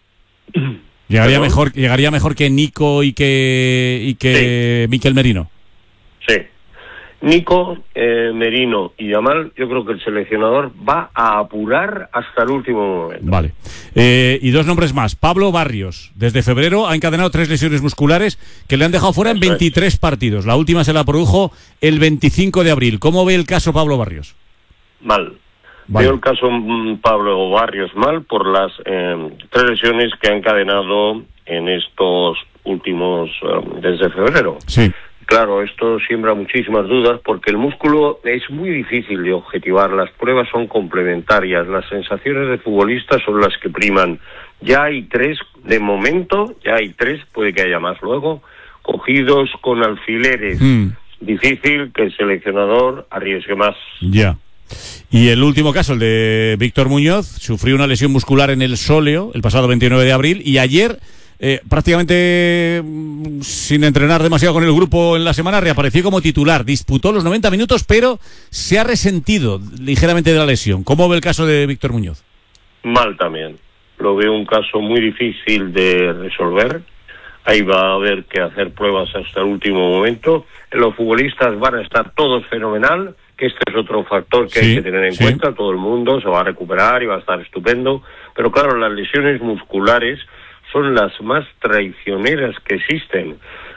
llegaría ¿Perdón? mejor, llegaría mejor que Nico y que y que sí. Mikel Merino.
Sí. Nico, eh, Merino y Yamal, yo creo que el seleccionador va a apurar hasta el último momento.
Vale. Eh, y dos nombres más. Pablo Barrios, desde febrero ha encadenado tres lesiones musculares que le han dejado fuera en veintitrés partidos. La última se la produjo el veinticinco de abril. ¿Cómo ve el caso Pablo Barrios?
Mal. Vale. Veo el caso Pablo Barrios mal por las eh, tres lesiones que ha encadenado en estos últimos, eh, desde febrero.
Sí.
Claro, esto siembra muchísimas dudas porque el músculo es muy difícil de objetivar, las pruebas son complementarias, las sensaciones de futbolistas son las que priman. Ya hay tres, de momento, ya hay tres, puede que haya más luego, cogidos con alfileres. Mm. Difícil que el seleccionador arriesgue más.
Ya. Y el último caso, el de Víctor Muñoz, sufrió una lesión muscular en el sóleo el pasado veintinueve de abril y ayer... Eh, prácticamente mm, sin entrenar demasiado con el grupo en la semana, reapareció como titular, disputó los noventa minutos, pero se ha resentido ligeramente de la lesión. ¿Cómo ve el caso de Víctor Muñoz?
Mal también, lo veo un caso muy difícil de resolver, ahí va a haber que hacer pruebas hasta el último momento, los futbolistas van a estar todos fenomenal, que este es otro factor que sí, hay que tener en sí. cuenta, todo el mundo se va a recuperar y va a estar estupendo, pero claro, las lesiones musculares son las más traicioneras que existen.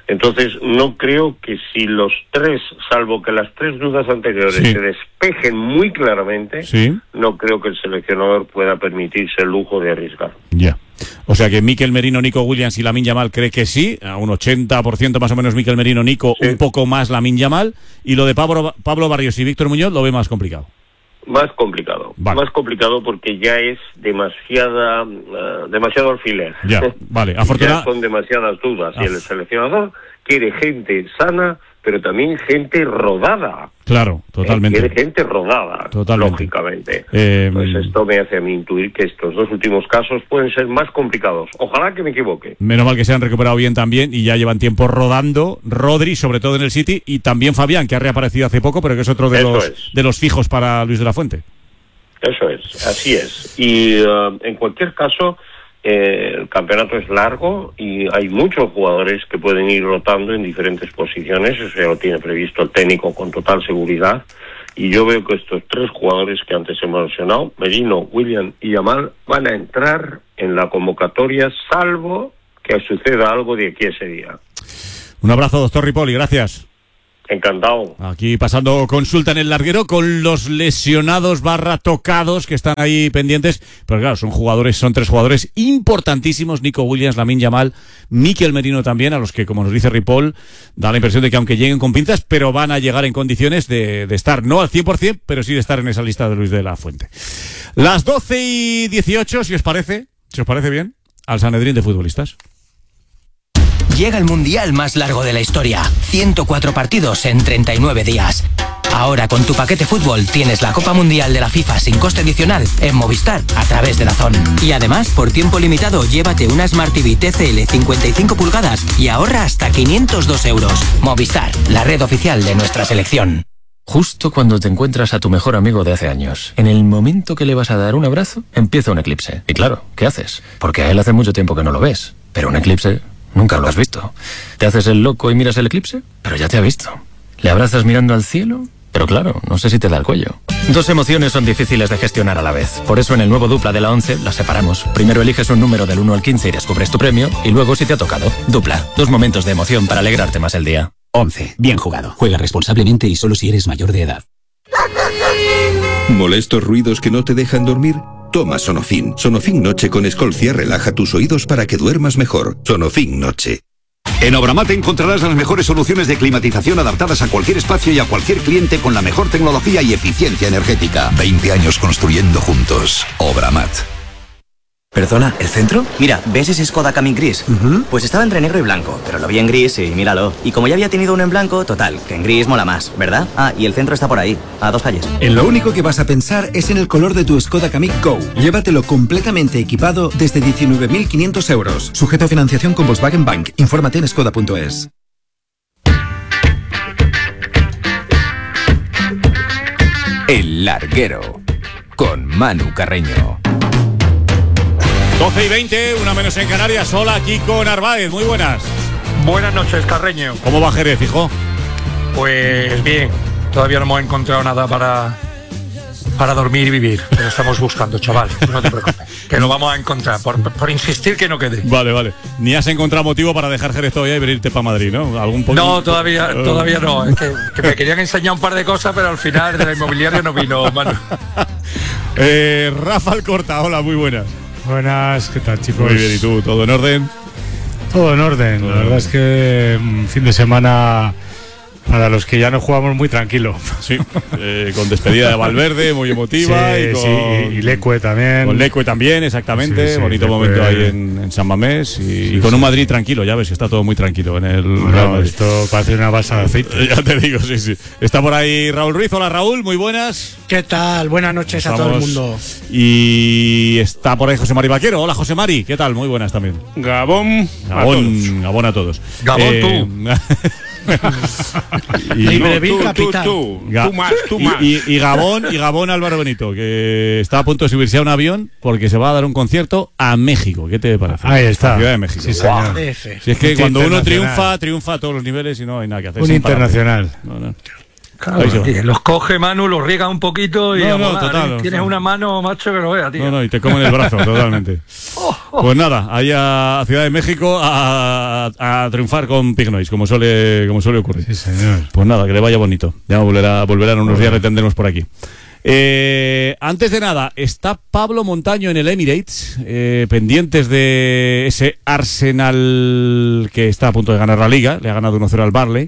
Entonces, no creo que si los tres, salvo que las tres dudas anteriores
Sí.
se despejen muy claramente,
Sí.
no creo que el seleccionador pueda permitirse el lujo de arriesgar.
Ya. O sea que Mikel Merino, Nico Williams y Lamine Yamal cree que sí, a un ochenta por ciento más o menos Mikel Merino, Nico, un poco más Lamine Yamal, y lo de Pablo, Pablo Barrios y Víctor Muñoz lo ve más complicado.
Más complicado,
Vale.
más complicado porque ya es demasiada, uh, demasiado alfiler.
Ya, vale, afortuna-
Ya son demasiadas dudas y
Af-
el seleccionador quiere gente sana, pero también gente rodada.
Claro, totalmente.
Eh, quiere gente rodada,
Totalmente.
lógicamente.
Eh,
Pues esto me hace a mí intuir que estos dos últimos casos pueden ser más complicados. Ojalá que me equivoque.
Menos mal que se han recuperado bien también y ya llevan tiempo rodando. Rodri, sobre todo en el City, y también Fabián, que ha reaparecido hace poco, pero que es otro de,
Eso
los,
es.
de los fijos para Luis de la Fuente.
Eso es, así es. Y uh, en cualquier caso, eh, el campeonato es largo y hay muchos jugadores que pueden ir rotando en diferentes posiciones. Eso ya lo tiene previsto el técnico con total seguridad. Y yo veo que estos tres jugadores que antes hemos mencionado, Merino, William y Yamal, van a entrar en la convocatoria, salvo que suceda algo de aquí a ese día.
Un abrazo, doctor Ripoli, gracias.
Encantado.
Aquí pasando consulta en el larguero con los lesionados barra tocados que están ahí pendientes. Pero claro, son jugadores, son tres jugadores importantísimos. Nico Williams, Lamine Yamal, Mikel Merino también, a los que, como nos dice Ripoll, da la impresión de que aunque lleguen con pinzas, pero van a llegar en condiciones de, de estar, no al cien por ciento, pero sí de estar en esa lista de Luis de la Fuente. Las doce y dieciocho, si os parece, si os parece bien, al Sanedrín de futbolistas.
Llega el mundial más largo de la historia. ciento cuatro partidos en treinta y nueve días. Ahora con tu paquete fútbol tienes la Copa Mundial de la FIFA sin coste adicional en Movistar a través de DAZN. Y además, por tiempo limitado, llévate una Smart T V T C L cincuenta y cinco pulgadas y ahorra hasta quinientos dos euros. Movistar, la red oficial de nuestra selección.
Justo cuando te encuentras a tu mejor amigo de hace años, en el momento que le vas a dar un abrazo, empieza un eclipse. Y claro, ¿qué haces? Porque a él hace mucho tiempo que no lo ves. Pero un eclipse nunca lo has visto. ¿Te haces el loco y miras el eclipse? Pero ya te ha visto. ¿Le abrazas mirando al cielo? Pero claro, no sé si te da el cuello. Dos emociones son difíciles de gestionar a la vez. Por eso en el nuevo Dupla de la once las separamos. Primero eliges un número del uno al quince y descubres tu premio. Y luego si te ha tocado. Dupla. Dos momentos de emoción para alegrarte más el día.
once. Bien jugado. Juega responsablemente y solo si eres mayor de edad.
¿Molestos ruidos que no te dejan dormir? Toma Sonofin. Sonofin Noche con Escolcia relaja tus oídos para que duermas mejor. Sonofin Noche.
En Obramat encontrarás las mejores soluciones de climatización adaptadas a cualquier espacio y a cualquier cliente con la mejor tecnología y eficiencia energética.
veinte años construyendo juntos. Obramat.
¿Perdona, el centro? Mira, ¿ves ese Skoda Kamiq gris? Uh-huh. Pues estaba entre negro y blanco, pero lo vi en gris y míralo. Y como ya había tenido uno en blanco, total, que en gris mola más, ¿verdad? Ah, y el centro está por ahí, a dos calles.
En lo único que vas a pensar es en el color de tu Skoda Kamiq Go. Llévatelo completamente equipado desde diecinueve mil quinientos euros. Sujeto a financiación con Volkswagen Bank. Infórmate en skoda punto es.
El Larguero, con Manu Carreño.
doce y veinte, una menos en Canarias. Hola, aquí con Arbaez. Muy buenas.
Buenas noches, Carreño.
¿Cómo va Jerez, hijo?
Pues bien, todavía no hemos encontrado nada para, para dormir y vivir, pero estamos buscando, chaval. No te preocupes, que lo vamos a encontrar. Por, por insistir que no quede.
Vale, vale. Ni has encontrado motivo para dejar Jerez todavía y venirte para Madrid, ¿no? ¿Algún po-
No, todavía,
uh...
todavía no. Es que, que me querían enseñar un par de cosas, pero al final de la inmobiliaria no vino, Manu.
eh, Rafa Alcorta, hola, muy buenas.
Buenas, ¿qué tal, chicos?
Muy bien, ¿y tú? ¿Todo en orden?
Todo en orden. Todo La verdad es que un fin de semana para los que ya no jugamos muy tranquilo.
Sí, eh, con despedida de Valverde, muy emotiva.
Sí,
y, con,
sí, y Lecue también.
Con Lecue también, exactamente.
Sí, sí,
bonito
Lecue.
momento ahí en, en San Mamés. Y,
Sí,
y con
sí.
un Madrid tranquilo, ya ves que está todo muy tranquilo en el
Bueno,
Real Madrid.
esto parece una balsa de aceite.
Ya te digo, sí, sí. Está por ahí Raúl Ruiz. Hola, Raúl, muy buenas.
¿Qué tal? Buenas noches a todo el mundo.
Y está por ahí José Mari Vaquero. Hola, José Mari, ¿qué tal? Muy buenas también.
Gabón.
Gabón, Gabón a todos.
Gabón,
Eh, y,
Libreville
tú,
capital.
tú, tú, tú más, tú más. Y, y, y Gabón, y Gabón Álvaro Benito, que está a punto de subirse a un avión porque se va a dar un concierto a México. ¿Qué te parece?
Ahí está.
La Ciudad de México.
Sí, señor.
F.
Si es que
Un
cuando uno
internacional.
triunfa, triunfa a todos los niveles y no hay nada que hacer.
Un
sin parar.
internacional.
No, no.
Claro, tío, los coge Manu, los riega un poquito y
no,
a
no,
volar,
total,
¿eh? Tienes
no.
una mano, macho, que lo vea, tío.
No, no, y te comen el brazo, totalmente.
Oh, oh.
Pues nada, ahí a Ciudad de México a, a, a triunfar con Pig Noise, como suele, como suele ocurrir.
Sí, señor.
Pues nada, que le vaya bonito. Ya volverá, volverán unos días, le tendremos por aquí. Eh, antes de nada, está Pablo Montaño en el Emirates, eh, pendientes de ese Arsenal que está a punto de ganar la Liga. Le ha ganado uno cero al Barley.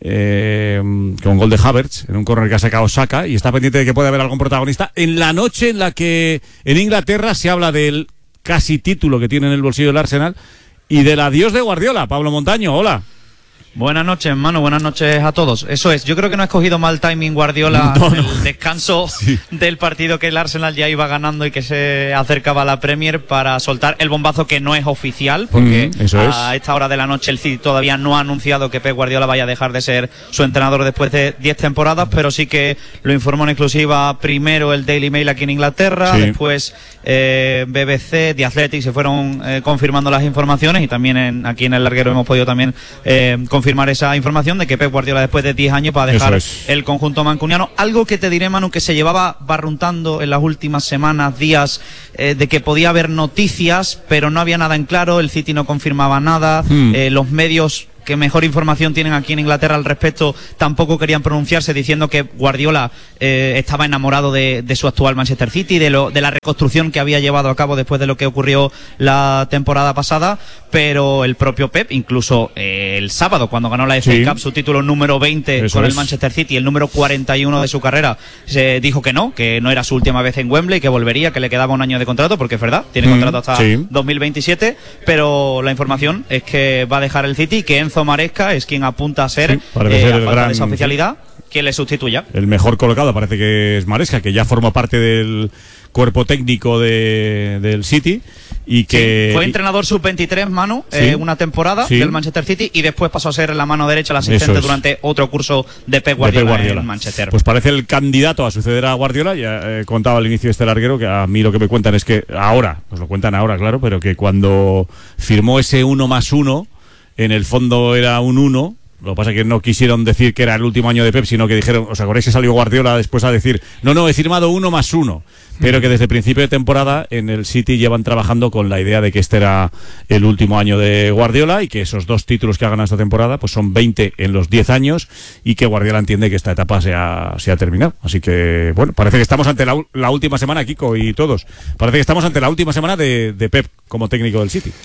Eh, con gol de Havertz en un córner que ha sacado Saka, y está pendiente de que pueda haber algún protagonista en la noche en la que en Inglaterra se habla del casi título que tiene en el bolsillo el Arsenal y del adiós de Guardiola. Pablo Montaño, hola.
Buenas noches, Manu, buenas noches a todos. Eso es, yo creo que no ha escogido mal timing Guardiola
no,
en el
no.
descanso sí. del partido que el Arsenal ya iba ganando y que se acercaba a la Premier para soltar el bombazo que no es oficial, porque
mm, eso
a
es.
esta hora de la noche el City todavía no ha anunciado que Pep Guardiola vaya a dejar de ser su entrenador después de diez temporadas, pero sí que lo informó en exclusiva primero el Daily Mail aquí en Inglaterra, sí. después eh, B B C, The Athletic, se fueron eh, confirmando las informaciones, y también en, aquí en el larguero hemos podido también eh, confirmar esa información de que Pep Guardiola después de diez años va a dejar es. el conjunto mancuniano. Algo que te diré, Manu, que se llevaba barruntando en las últimas semanas, días, eh, de que podía haber noticias, pero no había nada en claro, el City no confirmaba nada, hmm. eh, los medios que mejor información tienen aquí en Inglaterra al respecto tampoco querían pronunciarse, diciendo que Guardiola eh, estaba enamorado de, de su actual Manchester City, de, lo, de la reconstrucción que había llevado a cabo después de lo que ocurrió la temporada pasada, pero el propio Pep, incluso eh, el sábado cuando ganó la F A sí. Cup, su título número veinte Eso con es. el Manchester City, el número cuarenta y uno de su carrera, se dijo que no, que no era su última vez en Wembley, que volvería, que le quedaba un año de contrato, porque es verdad, tiene mm, contrato hasta sí. dos mil veintisiete, pero la información es que va a dejar el City, que Enzo Maresca es quien apunta a ser, sí, eh, ser a falta gran, de esa oficialidad, quien le sustituya.
El mejor colocado parece que es Maresca, que ya forma parte del cuerpo técnico de, del City y que
sí, fue entrenador sub veintitrés, Manu, sí, eh, una temporada sí. del Manchester City, y después pasó a ser la mano derecha, el asistente es. durante otro curso de Pep Guardiola, de Pep Guardiola en Manchester.
Pues parece el candidato a suceder a Guardiola. Ya eh, contaba al inicio de este larguero que a mí lo que me cuentan es que ahora, pues lo cuentan ahora, claro, pero que cuando firmó ese uno más uno, en el fondo era un uno. Lo que pasa es que no quisieron decir que era el último año de Pep, sino que dijeron, ¿os acordáis que salió Guardiola después a decir, no, no, he firmado uno más uno? Pero que desde principio de temporada en el City llevan trabajando con la idea de que este era el último año de Guardiola, y que esos dos títulos que ha ganado esta temporada pues son veinte en los diez años, y que Guardiola entiende que esta etapa se ha, se ha terminado. Así que, bueno, parece que estamos ante la, la última semana, Kiko y todos, parece que estamos ante la última semana de, de Pep como técnico del City.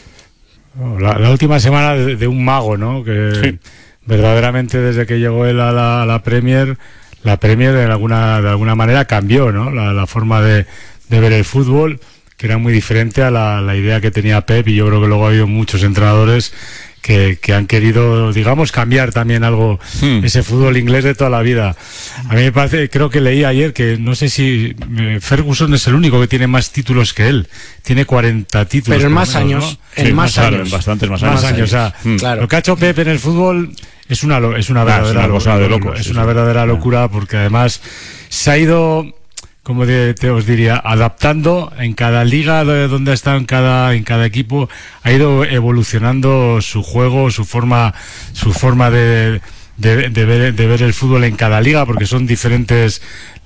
La, la última semana de, de un mago, ¿no? Que sí. verdaderamente desde que llegó él a la, a la Premier, la Premier de alguna, de alguna manera cambió, ¿no? La, la forma de, de ver el fútbol, que era muy diferente a la, la idea que tenía Pep, y yo creo que luego ha habido muchos entrenadores que, que han querido, digamos, cambiar también algo, hmm. ese fútbol inglés de toda la vida. A mí me parece, creo que leí ayer que no sé si eh, Ferguson es el único que tiene más títulos que él. Tiene cuarenta títulos.
Pero en más menos, años. ¿no? En
sí,
más, más años.
En bastantes más años.
Más años, o sea, hmm. claro. Lo que ha hecho Pep en el fútbol es una, es una verdadera,
ah, es una cosa de
locura.
locos.
Es una verdadera locura, porque además se ha ido, como te, te os diría, adaptando en cada liga donde ha estado, en cada en cada equipo, ha ido evolucionando su juego, su forma su forma de, de, de, ver, de ver el fútbol en cada liga, porque son diferentes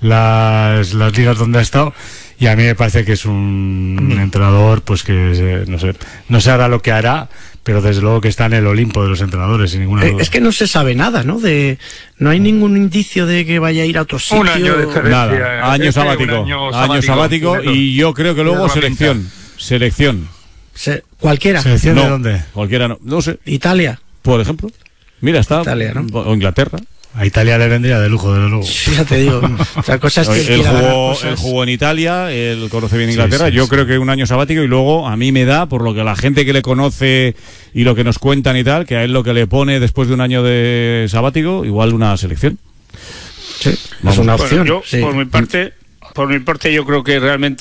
las, las ligas donde ha estado, y a mí me parece que es un, un entrenador pues que no sé, no sé ahora lo que hará, pero desde luego que está en el Olimpo de los entrenadores, sin ninguna duda.
Es que no se sabe nada, ¿no? De, no hay ningún indicio de que vaya a ir a otro sitio.
Un año de experiencia.
Nada, año sabático. Año sabático, año sabático y yo creo que luego selección. Selección.
Se, ¿Cualquiera?
¿Selección
no,
de dónde?
Cualquiera no. No sé.
¿Italia?
Por ejemplo. Mira, está.
Italia, ¿no?
O Inglaterra.
A Italia le vendría de lujo, desde luego.
Sí, ya te digo. Otra cosa es que
él, él, jugó, él jugó en Italia, él conoce bien Inglaterra. Sí, sí, Yo sí. creo que un año sabático, y luego a mí me da, por lo que la gente que le conoce y lo que nos cuentan y tal, que a él lo que le pone después de un año de sabático, igual una selección.
Sí, Vamos. es una opción.
Bueno, yo,
sí.
por mi parte, por mi parte, yo creo que realmente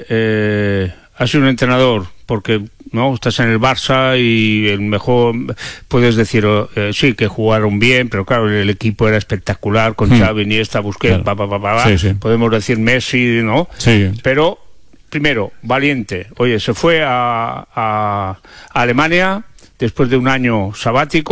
eh, ha sido un entrenador, porque no estás en el Barça y el mejor, puedes decir eh, sí que jugaron bien, pero claro, el equipo era espectacular con hmm. Xavi, Iniesta, Busquets, claro. pa, pa, pa, pa, sí, sí. podemos decir Messi, ¿no?
Sí.
Pero primero, valiente. Oye, se fue a, a, a Alemania después de un año sabático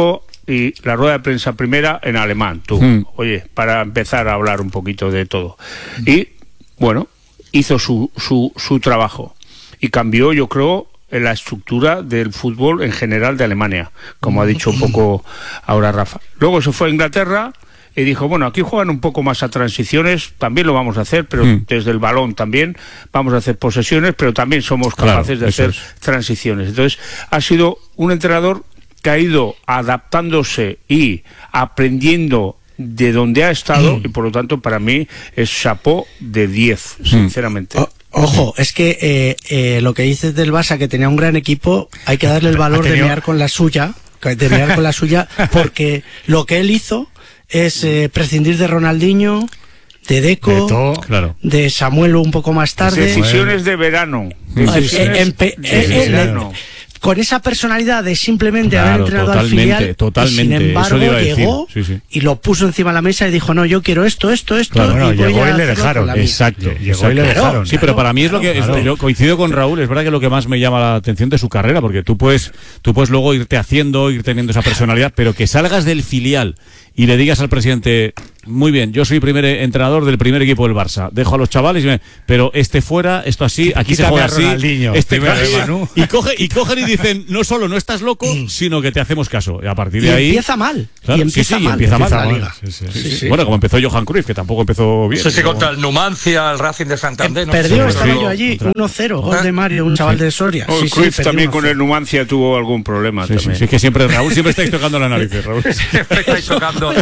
y la rueda de prensa primera en alemán, tú, mm. oye, para empezar a hablar un poquito de todo. Y, bueno, hizo su, su, su trabajo y cambió, yo creo, en la estructura del fútbol en general de Alemania, como ha dicho un poco ahora Rafa. Luego se fue a Inglaterra y dijo, bueno, aquí juegan un poco más a transiciones, también lo vamos a hacer, pero mm. desde el balón también vamos a hacer posesiones, pero también somos capaces claro, de hacer es. transiciones. Entonces, ha sido un entrenador que ha ido adaptándose y aprendiendo de donde ha estado, mm. y por lo tanto, para mí, es chapó de diez, mm. sinceramente.
Oh. Ojo, es que eh, eh, lo que dices del Barça, que tenía un gran equipo, hay que darle el valor de mear con la suya, de mear con la suya, porque lo que él hizo es eh, prescindir de Ronaldinho, de Deco, de, todo, claro. de Samuel un poco más tarde.
Decisiones de verano. Decisiones
en, en, de en, verano. Con esa personalidad de simplemente claro, haber entrenado al filial,
totalmente,
y sin embargo llegó
sí, sí.
y lo puso encima de la mesa y dijo, no, yo quiero esto, esto, esto.
Claro, no,
y
llegó y le dejaron. Exacto, llegó exacto. y le dejaron. Sí, claro, pero para mí es lo que claro. es, yo coincido con Raúl, es verdad que lo que más me llama la atención de su carrera, porque tú puedes, tú puedes luego irte haciendo, ir teniendo esa personalidad, pero que salgas del filial y le digas al presidente, muy bien, yo soy primer entrenador del primer equipo del Barça, dejo a los chavales, y me, pero este fuera, esto así, aquí se juega así, este cae, y, coge, y cogen y dicen, no solo no estás loco, sino que te hacemos caso. Y a partir de
y
ahí...
empieza mal.
Claro,
y empieza
sí, sí,
mal.
Empieza
empieza
mal.
La liga.
Sí, sí, sí, sí, sí. Bueno, como empezó Johan Cruyff, que tampoco empezó bien.
Sí, sí, contra el Numancia, el Racing de Santander.
Eh, no perdió, estaba yo allí, uno cero, gol de Mario, un chaval de Soria.
Oh,
sí,
Cruyff
sí,
también con el Numancia tuvo algún problema.
Sí,
también.
sí, sí, es que siempre, Raúl, siempre estáis tocando la nariz, Raúl.
Siempre estáis tocando.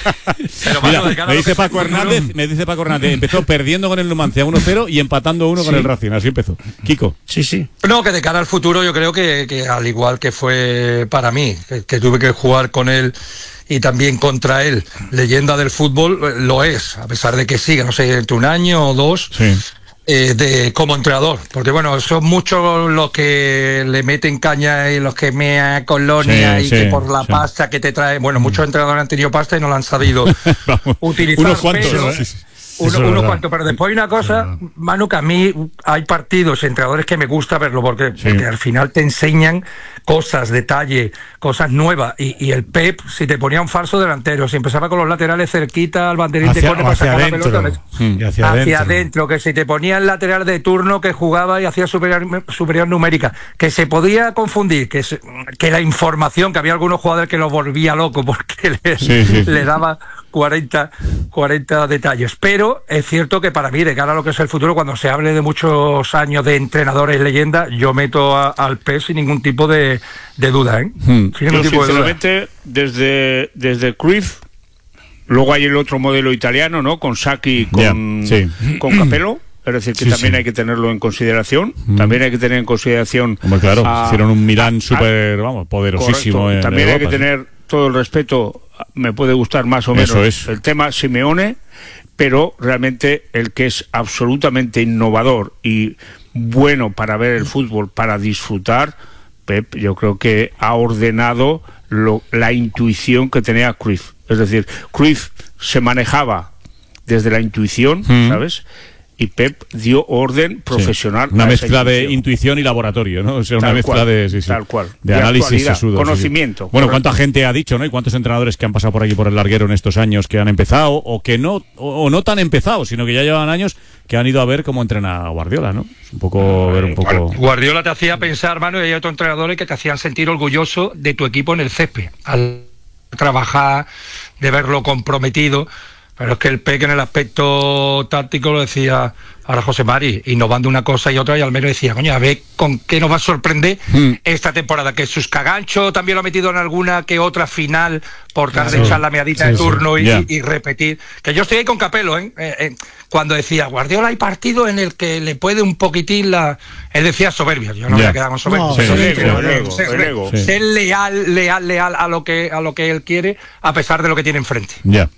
Pero Mira, bueno, me dice Paco Hernández, me dice Paco Hernández, empezó perdiendo con el Numancia uno cero y empatando uno sí. con el Racing, así empezó. Kiko.
Sí, sí.
No, que de cara al futuro yo creo que, que al igual que fue para mí, que, que tuve que jugar con él y también contra él, leyenda del fútbol, lo es, a pesar de que siga, no sé, entre un año o dos.
Sí.
Eh, de como entrenador, porque bueno, son muchos los que le meten caña y los que mea colonia sí, y sí, que por la sí. pasta que te trae, bueno, muchos entrenadores han tenido pasta y no la han sabido utilizar.
Unos cuantos,
pero,
¿no?
Uno, uno cuanto, pero después hay una cosa, Manu, que a mí hay partidos, entrenadores que me gusta verlo, porque, sí. porque al final te enseñan cosas, detalle, cosas nuevas, y, y el Pep, si te ponía un falso delantero, si empezaba con los laterales cerquita al banderín de córner para sacar la pelota,
mm,
hacia, hacia adentro, que si te ponía el lateral de turno que jugaba y hacía superior, superior numérica, que se podía confundir, que, se, que la información, que había algunos jugadores que lo volvía loco porque le, sí, sí, le sí. daba cuarenta, cuarenta detalles, pero es cierto que para mí, de cara a lo que es el futuro, cuando se hable de muchos años de entrenadores leyenda, yo meto a, al P E S sin ningún tipo de, de duda, ¿eh?
Hmm. Sin ningún yo, tipo sinceramente, de duda. desde, desde Cruyff, luego hay el otro modelo italiano, ¿no? Con Sacchi, con, yeah, sí. con Capello. Es decir, que sí, también sí. hay que tenerlo en consideración. Mm. También hay que tener en consideración...
Hombre, claro, a, hicieron un Milán súper, vamos, poderosísimo. En
también
Europa,
hay que tener todo el respeto, me puede gustar más o menos
Eso es.
el tema Simeone, pero realmente el que es absolutamente innovador y bueno para ver el fútbol, para disfrutar, Pep, yo creo que ha ordenado lo, la intuición que tenía Cruyff. Es decir, Cruyff se manejaba desde la intuición, mm. ¿sabes?, y Pep dio orden profesional.
Sí. Una mezcla de intuición y laboratorio, ¿no? O sea, una
tal
mezcla
cual,
de, sí, sí,
tal cual.
de, de análisis sesudo.
Conocimiento.
Sí, sí. Bueno, cuánta gente ha dicho, ¿no? Y cuántos entrenadores que han pasado por aquí por el larguero en estos años que han empezado o que no, o, o no tan empezados, sino que ya llevan años que han ido a ver cómo entrena Guardiola, ¿no? Es un poco, ver un poco...
Guardiola te hacía pensar, Manu, y hay otros entrenadores que te hacían sentir orgulloso de tu equipo en el césped, al trabajar, de verlo comprometido. Pero es que el P E C en el aspecto táctico lo decía ahora José Mari, innovando una cosa y otra, y al menos decía, coño, a ver con qué nos va a sorprender mm. esta temporada, que sus caganchos también lo ha metido en alguna que otra final por tal claro. de echar la meadita sí, de turno sí. y, yeah. y, y repetir. Que yo estoy ahí con Capello, ¿eh? Eh, eh, cuando decía, Guardiola hay partido en el que le puede un poquitín la... Él decía soberbia, yo no yeah. voy a quedar con soberbia. No, sí, ser, ego, ser, ego, ser, ego, sí. ser leal, leal, leal a lo que a lo que él quiere, a pesar de lo que tiene enfrente.
Ya. Yeah.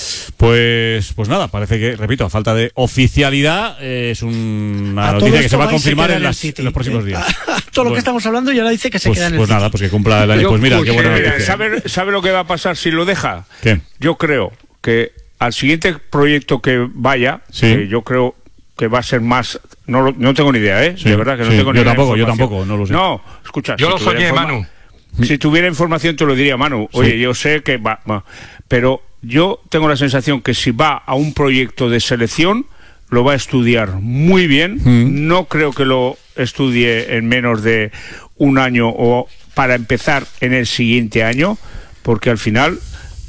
Pues pues nada, parece que, repito, a falta de oficialidad, eh, es una noticia que se va a confirmar en, las, en los próximos días.
Todo lo bueno. que estamos hablando ya lo dice que se
pues,
queda en el
Pues nada, pues que cumpla el año. Yo, pues mira, qué buena noticia.
¿Sabe, ¿Sabe lo que va a pasar si lo deja?
¿Qué?
Yo creo que al siguiente proyecto que vaya,
sí.
eh, yo creo que va a ser más... No, no tengo ni idea, ¿eh?
Sí,
de verdad que no
sí.
tengo ni
yo
idea.
Tampoco, yo tampoco, no lo sé.
No, escucha.
Yo
si
lo soñé,
informa...
Manu.
Si tuviera información te lo diría, Manu. Oye, sí. yo sé que va, va, pero yo tengo la sensación que si va a un proyecto de selección, lo va a estudiar muy bien. Mm. No creo que lo estudie en menos de un año o para empezar en el siguiente año, porque al final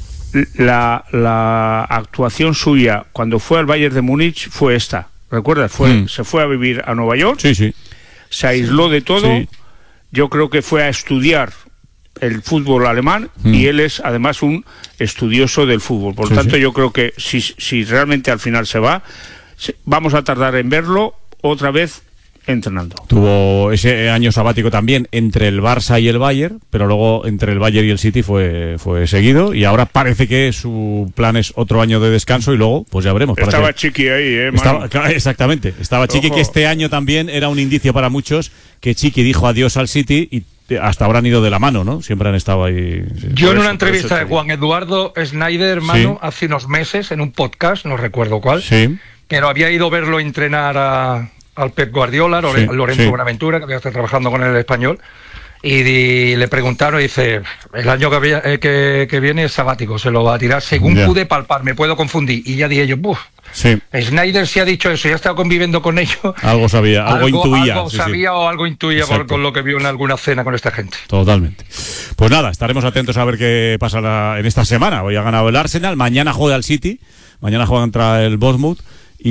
la, la actuación suya cuando fue al Bayern de Múnich fue esta. ¿Recuerdas? Fue, mm. Se fue a vivir a Nueva York,
sí, sí.
se aisló de todo. Sí. Yo creo que fue a estudiar el fútbol alemán mm. y él es además un estudioso del fútbol. Por lo sí, tanto, sí. yo creo que si, si realmente al final se va, vamos a tardar en verlo otra vez entrenando.
Tuvo ese año sabático también entre el Barça y el Bayern, pero luego entre el Bayern y el City fue, fue seguido, y ahora parece que su plan es otro año de descanso y luego pues ya veremos.
Estaba
que...
Chiqui ahí, ¿eh,
Estaba, exactamente, estaba Chiqui, Ojo. que este año también era un indicio para muchos que Chiqui dijo adiós al City y hasta ahora han ido de la mano, ¿no? Siempre han estado ahí. Sí.
Yo en una eso, entrevista de Juan Eduardo Schneider, Manu, sí. hace unos meses, en un podcast, no recuerdo cuál,
sí.
pero había ido a verlo entrenar a, al Pep Guardiola, Lore, sí, Lorenzo sí. Buenaventura, que había estado trabajando con el español, y, y le preguntaron, y dice, el año que, había, eh, que, que viene es sabático, se lo va a tirar según yeah. pude palpar, me puedo confundir. Y ya dije yo, buf,
sí.
Schneider sí ha dicho eso, ya ha estado conviviendo con ellos.
Algo sabía, algo, algo intuía.
Algo
sí,
sabía
sí.
o algo intuía por, con lo que vio en alguna cena con esta gente.
Totalmente. Pues nada, estaremos atentos a ver qué pasa la, en esta semana. Hoy ha ganado el Arsenal, mañana juega el City, mañana juega contra el Bournemouth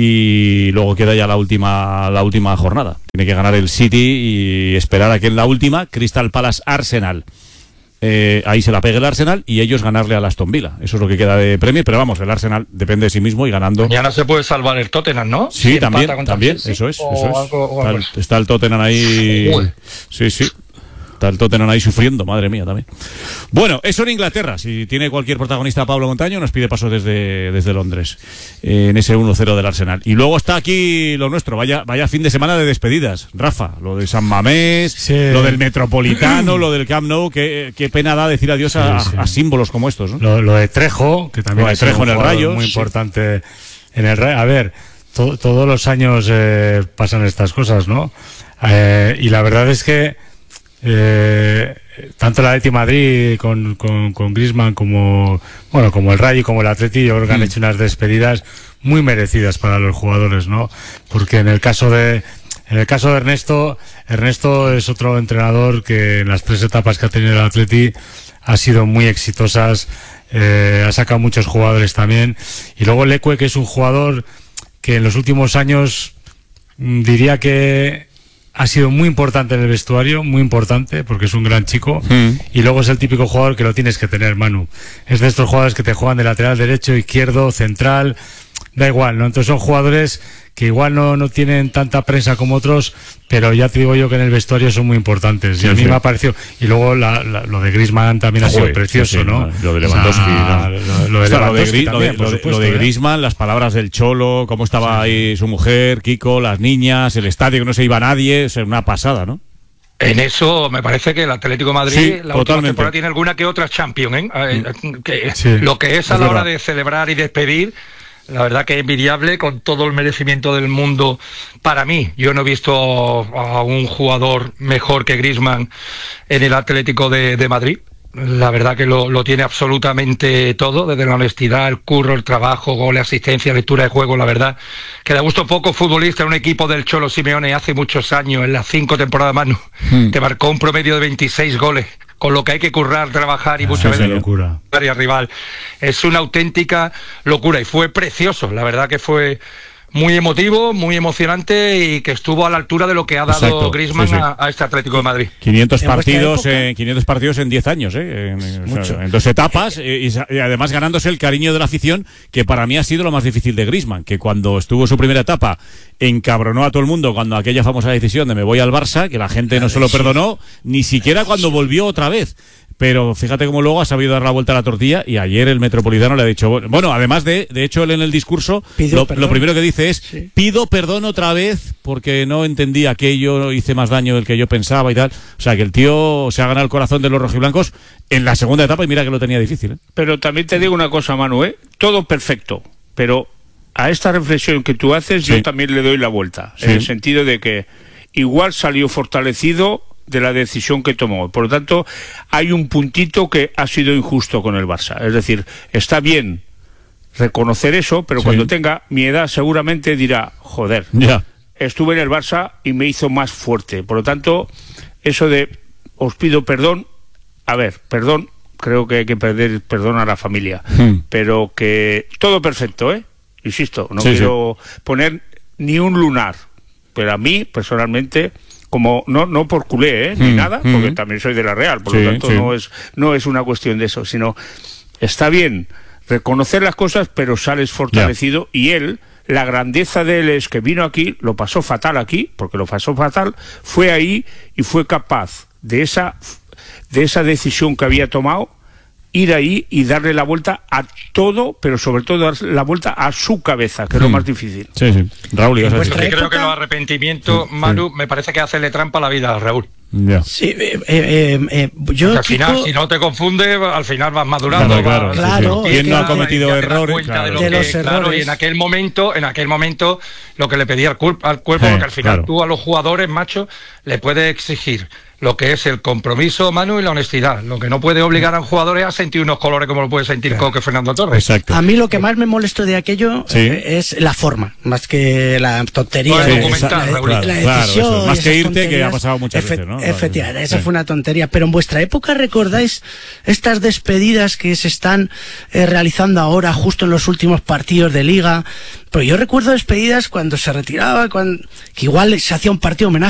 y luego queda ya la última, la última jornada. Tiene que ganar el City y esperar a que en la última, Crystal Palace Arsenal. Eh, ahí se la pegue el Arsenal y ellos ganarle al Aston Villa. Eso es lo que queda de Premier, pero vamos, el Arsenal depende de sí mismo y ganando.
Mañana se puede salvar el Tottenham, ¿no?
Sí, si también, también, eso es, eso es. Algo, está, el, está el Tottenham ahí. Uy. Sí, sí. Está el Tottenham ahí sufriendo, madre mía, también. Bueno, eso en Inglaterra. Si tiene cualquier protagonista Pablo Montaño, nos pide paso desde, desde Londres, eh, en ese uno cero del Arsenal. Y luego está aquí lo nuestro, vaya, vaya fin de semana de despedidas. Rafa, lo de San Mamés, sí. lo del Metropolitano, lo del Camp Nou, qué, qué pena da decir adiós sí, a, sí. a símbolos como estos, ¿no?
Lo, lo de Trejo, que también
lo de Trejo en el Rayo.
Muy importante sí. en el Rayo. A ver, to, todos los años eh, pasan estas cosas, ¿no? Eh, y la verdad es que Eh, tanto el Atleti Madrid con, con, con Griezmann como bueno como el Rayo y como el Atleti, yo creo que han mm. hecho unas despedidas muy merecidas para los jugadores, ¿no? Porque en el caso de en el caso de Ernesto Ernesto es otro entrenador que en las tres etapas que ha tenido el Atleti ha sido muy exitosas, eh, ha sacado muchos jugadores también, y luego Leque, que es un jugador que en los últimos años mmm, diría que ha sido muy importante en el vestuario, muy importante, porque es un gran chico, mm. y luego es el típico jugador que lo tienes que tener, Manu. Es de estos jugadores que te juegan de lateral derecho, izquierdo, central, da igual, ¿no? Entonces son jugadores que igual no, no tienen tanta prensa como otros, pero ya te digo yo que en el vestuario son muy importantes. Sí, y a mí sí. me ha parecido, y luego la, la, lo de Griezmann también ha sido Uy, precioso, sí, sí, ¿no?
Lo de Lewandowski, o sea,
¿no? lo, lo de Lewandowski
lo de, también, lo de, supuesto, lo de Griezmann, ¿eh? Las palabras del Cholo, cómo estaba sí. ahí su mujer, Kiko, las niñas, el estadio que no se iba nadie, es una pasada, ¿no?
En eso me parece que el Atlético de Madrid
sí,
la
totalmente.
última temporada tiene alguna que otra Champions, ¿eh? Mm. que, sí, lo que es a es la verdad. hora de celebrar y despedir, la verdad que es envidiable, con todo el merecimiento del mundo para mí. Yo no he visto a un jugador mejor que Griezmann en el Atlético de, de Madrid. La verdad que lo, lo tiene absolutamente todo, desde la honestidad, el curro, el trabajo, goles, asistencia, lectura de juego. La verdad que da gusto poco futbolista en un equipo del Cholo Simeone hace muchos años, en las cinco temporadas, Manu, hmm. te marcó un promedio de veintiséis goles, con lo que hay que currar, trabajar y muchas
ah,
veces
locura.
Área rival. Es una auténtica locura y fue precioso, la verdad que fue muy emotivo, muy emocionante, y que estuvo a la altura de lo que ha dado Exacto, Griezmann sí, sí. A, a este Atlético de Madrid.
quinientos partidos, eh, quinientos partidos en diez años, eh, en, o sea, en dos etapas, eh, y, y además ganándose el cariño de la afición, que para mí ha sido lo más difícil de Griezmann, que cuando estuvo su primera etapa encabronó a todo el mundo cuando aquella famosa decisión de me voy al Barça, que la gente la no se lo perdonó, ni siquiera cuando volvió otra vez. Pero fíjate cómo luego ha sabido dar la vuelta a la tortilla, y ayer el Metropolitano le ha dicho, bueno, además de, de hecho él en el discurso, lo, lo primero que dice es, sí. pido perdón otra vez porque no entendí aquello, hice más daño del que yo pensaba y tal. O sea, que el tío se ha ganado el corazón de los rojiblancos en la segunda etapa, y mira que lo tenía difícil, ¿eh?
Pero también te digo una cosa, Manu, ¿eh? Todo perfecto, pero a esta reflexión que tú haces, sí. yo también le doy la vuelta, sí. en el sentido de que igual salió fortalecido de la decisión que tomó. Por lo tanto, hay un puntito que ha sido injusto con el Barça. Es decir, está bien reconocer eso, pero sí. cuando tenga mi edad seguramente dirá, joder,
ya.
estuve en el Barça y me hizo más fuerte. Por lo tanto, eso de os pido perdón, a ver, perdón, creo que hay que pedir perdón a la familia, hmm. pero que todo perfecto, ¿eh? Insisto, no sí, quiero sí. poner ni un lunar, pero a mí, personalmente, como no no por culé, ¿eh? ni hmm. nada, porque hmm. también soy de la Real, por sí, lo tanto sí. no es no es una cuestión de eso, sino está bien reconocer las cosas, pero sales fortalecido, yeah. y él, la grandeza de él es que vino aquí, lo pasó fatal aquí, porque lo pasó fatal, fue ahí y fue capaz de esa de esa decisión que había tomado, ir ahí y darle la vuelta a todo, pero sobre todo dar la vuelta a su cabeza, que es mm. lo más difícil.
Sí, sí. Raúl, ¿ibas a decir?
Pues que creo que los arrepentimientos, sí, Manu, sí. me parece que hacerle trampa a la vida a Raúl.
Yeah.
Sí, eh, eh, eh, yo
al final, Kiko... si no te confunde, al final vas madurando.
Claro,
vas,
claro.
Sí,
¿Quién
sí.
no ha cometido errores?
Claro. De,
de
que,
los
claro,
errores.
y en aquel momento, en aquel momento, lo que le pedía al, cuerpo, al cuerpo, sí, porque al final
claro.
tú a los jugadores, macho, le puedes exigir lo que es el compromiso, Manu, y la honestidad. Lo que no puede obligar a un jugador es a sentir unos colores como lo puede sentir claro. Coque Fernando Torres.
Exacto.
A mí lo que más me molestó de aquello
sí.
eh, es la forma, más que la tontería.
Sí,
de,
documental,
la,
Raúl.
la, la decisión.
Claro, más que irte,
tonterías.
que ha pasado muchas
Efe,
veces, ¿no?
Efectivamente, esa
sí.
fue una tontería. Pero en vuestra época, ¿recordáis estas despedidas que se están eh, realizando ahora, justo en los últimos partidos de Liga? Pero yo recuerdo despedidas cuando se retiraba, cuando, que igual se hacía un partido homenaje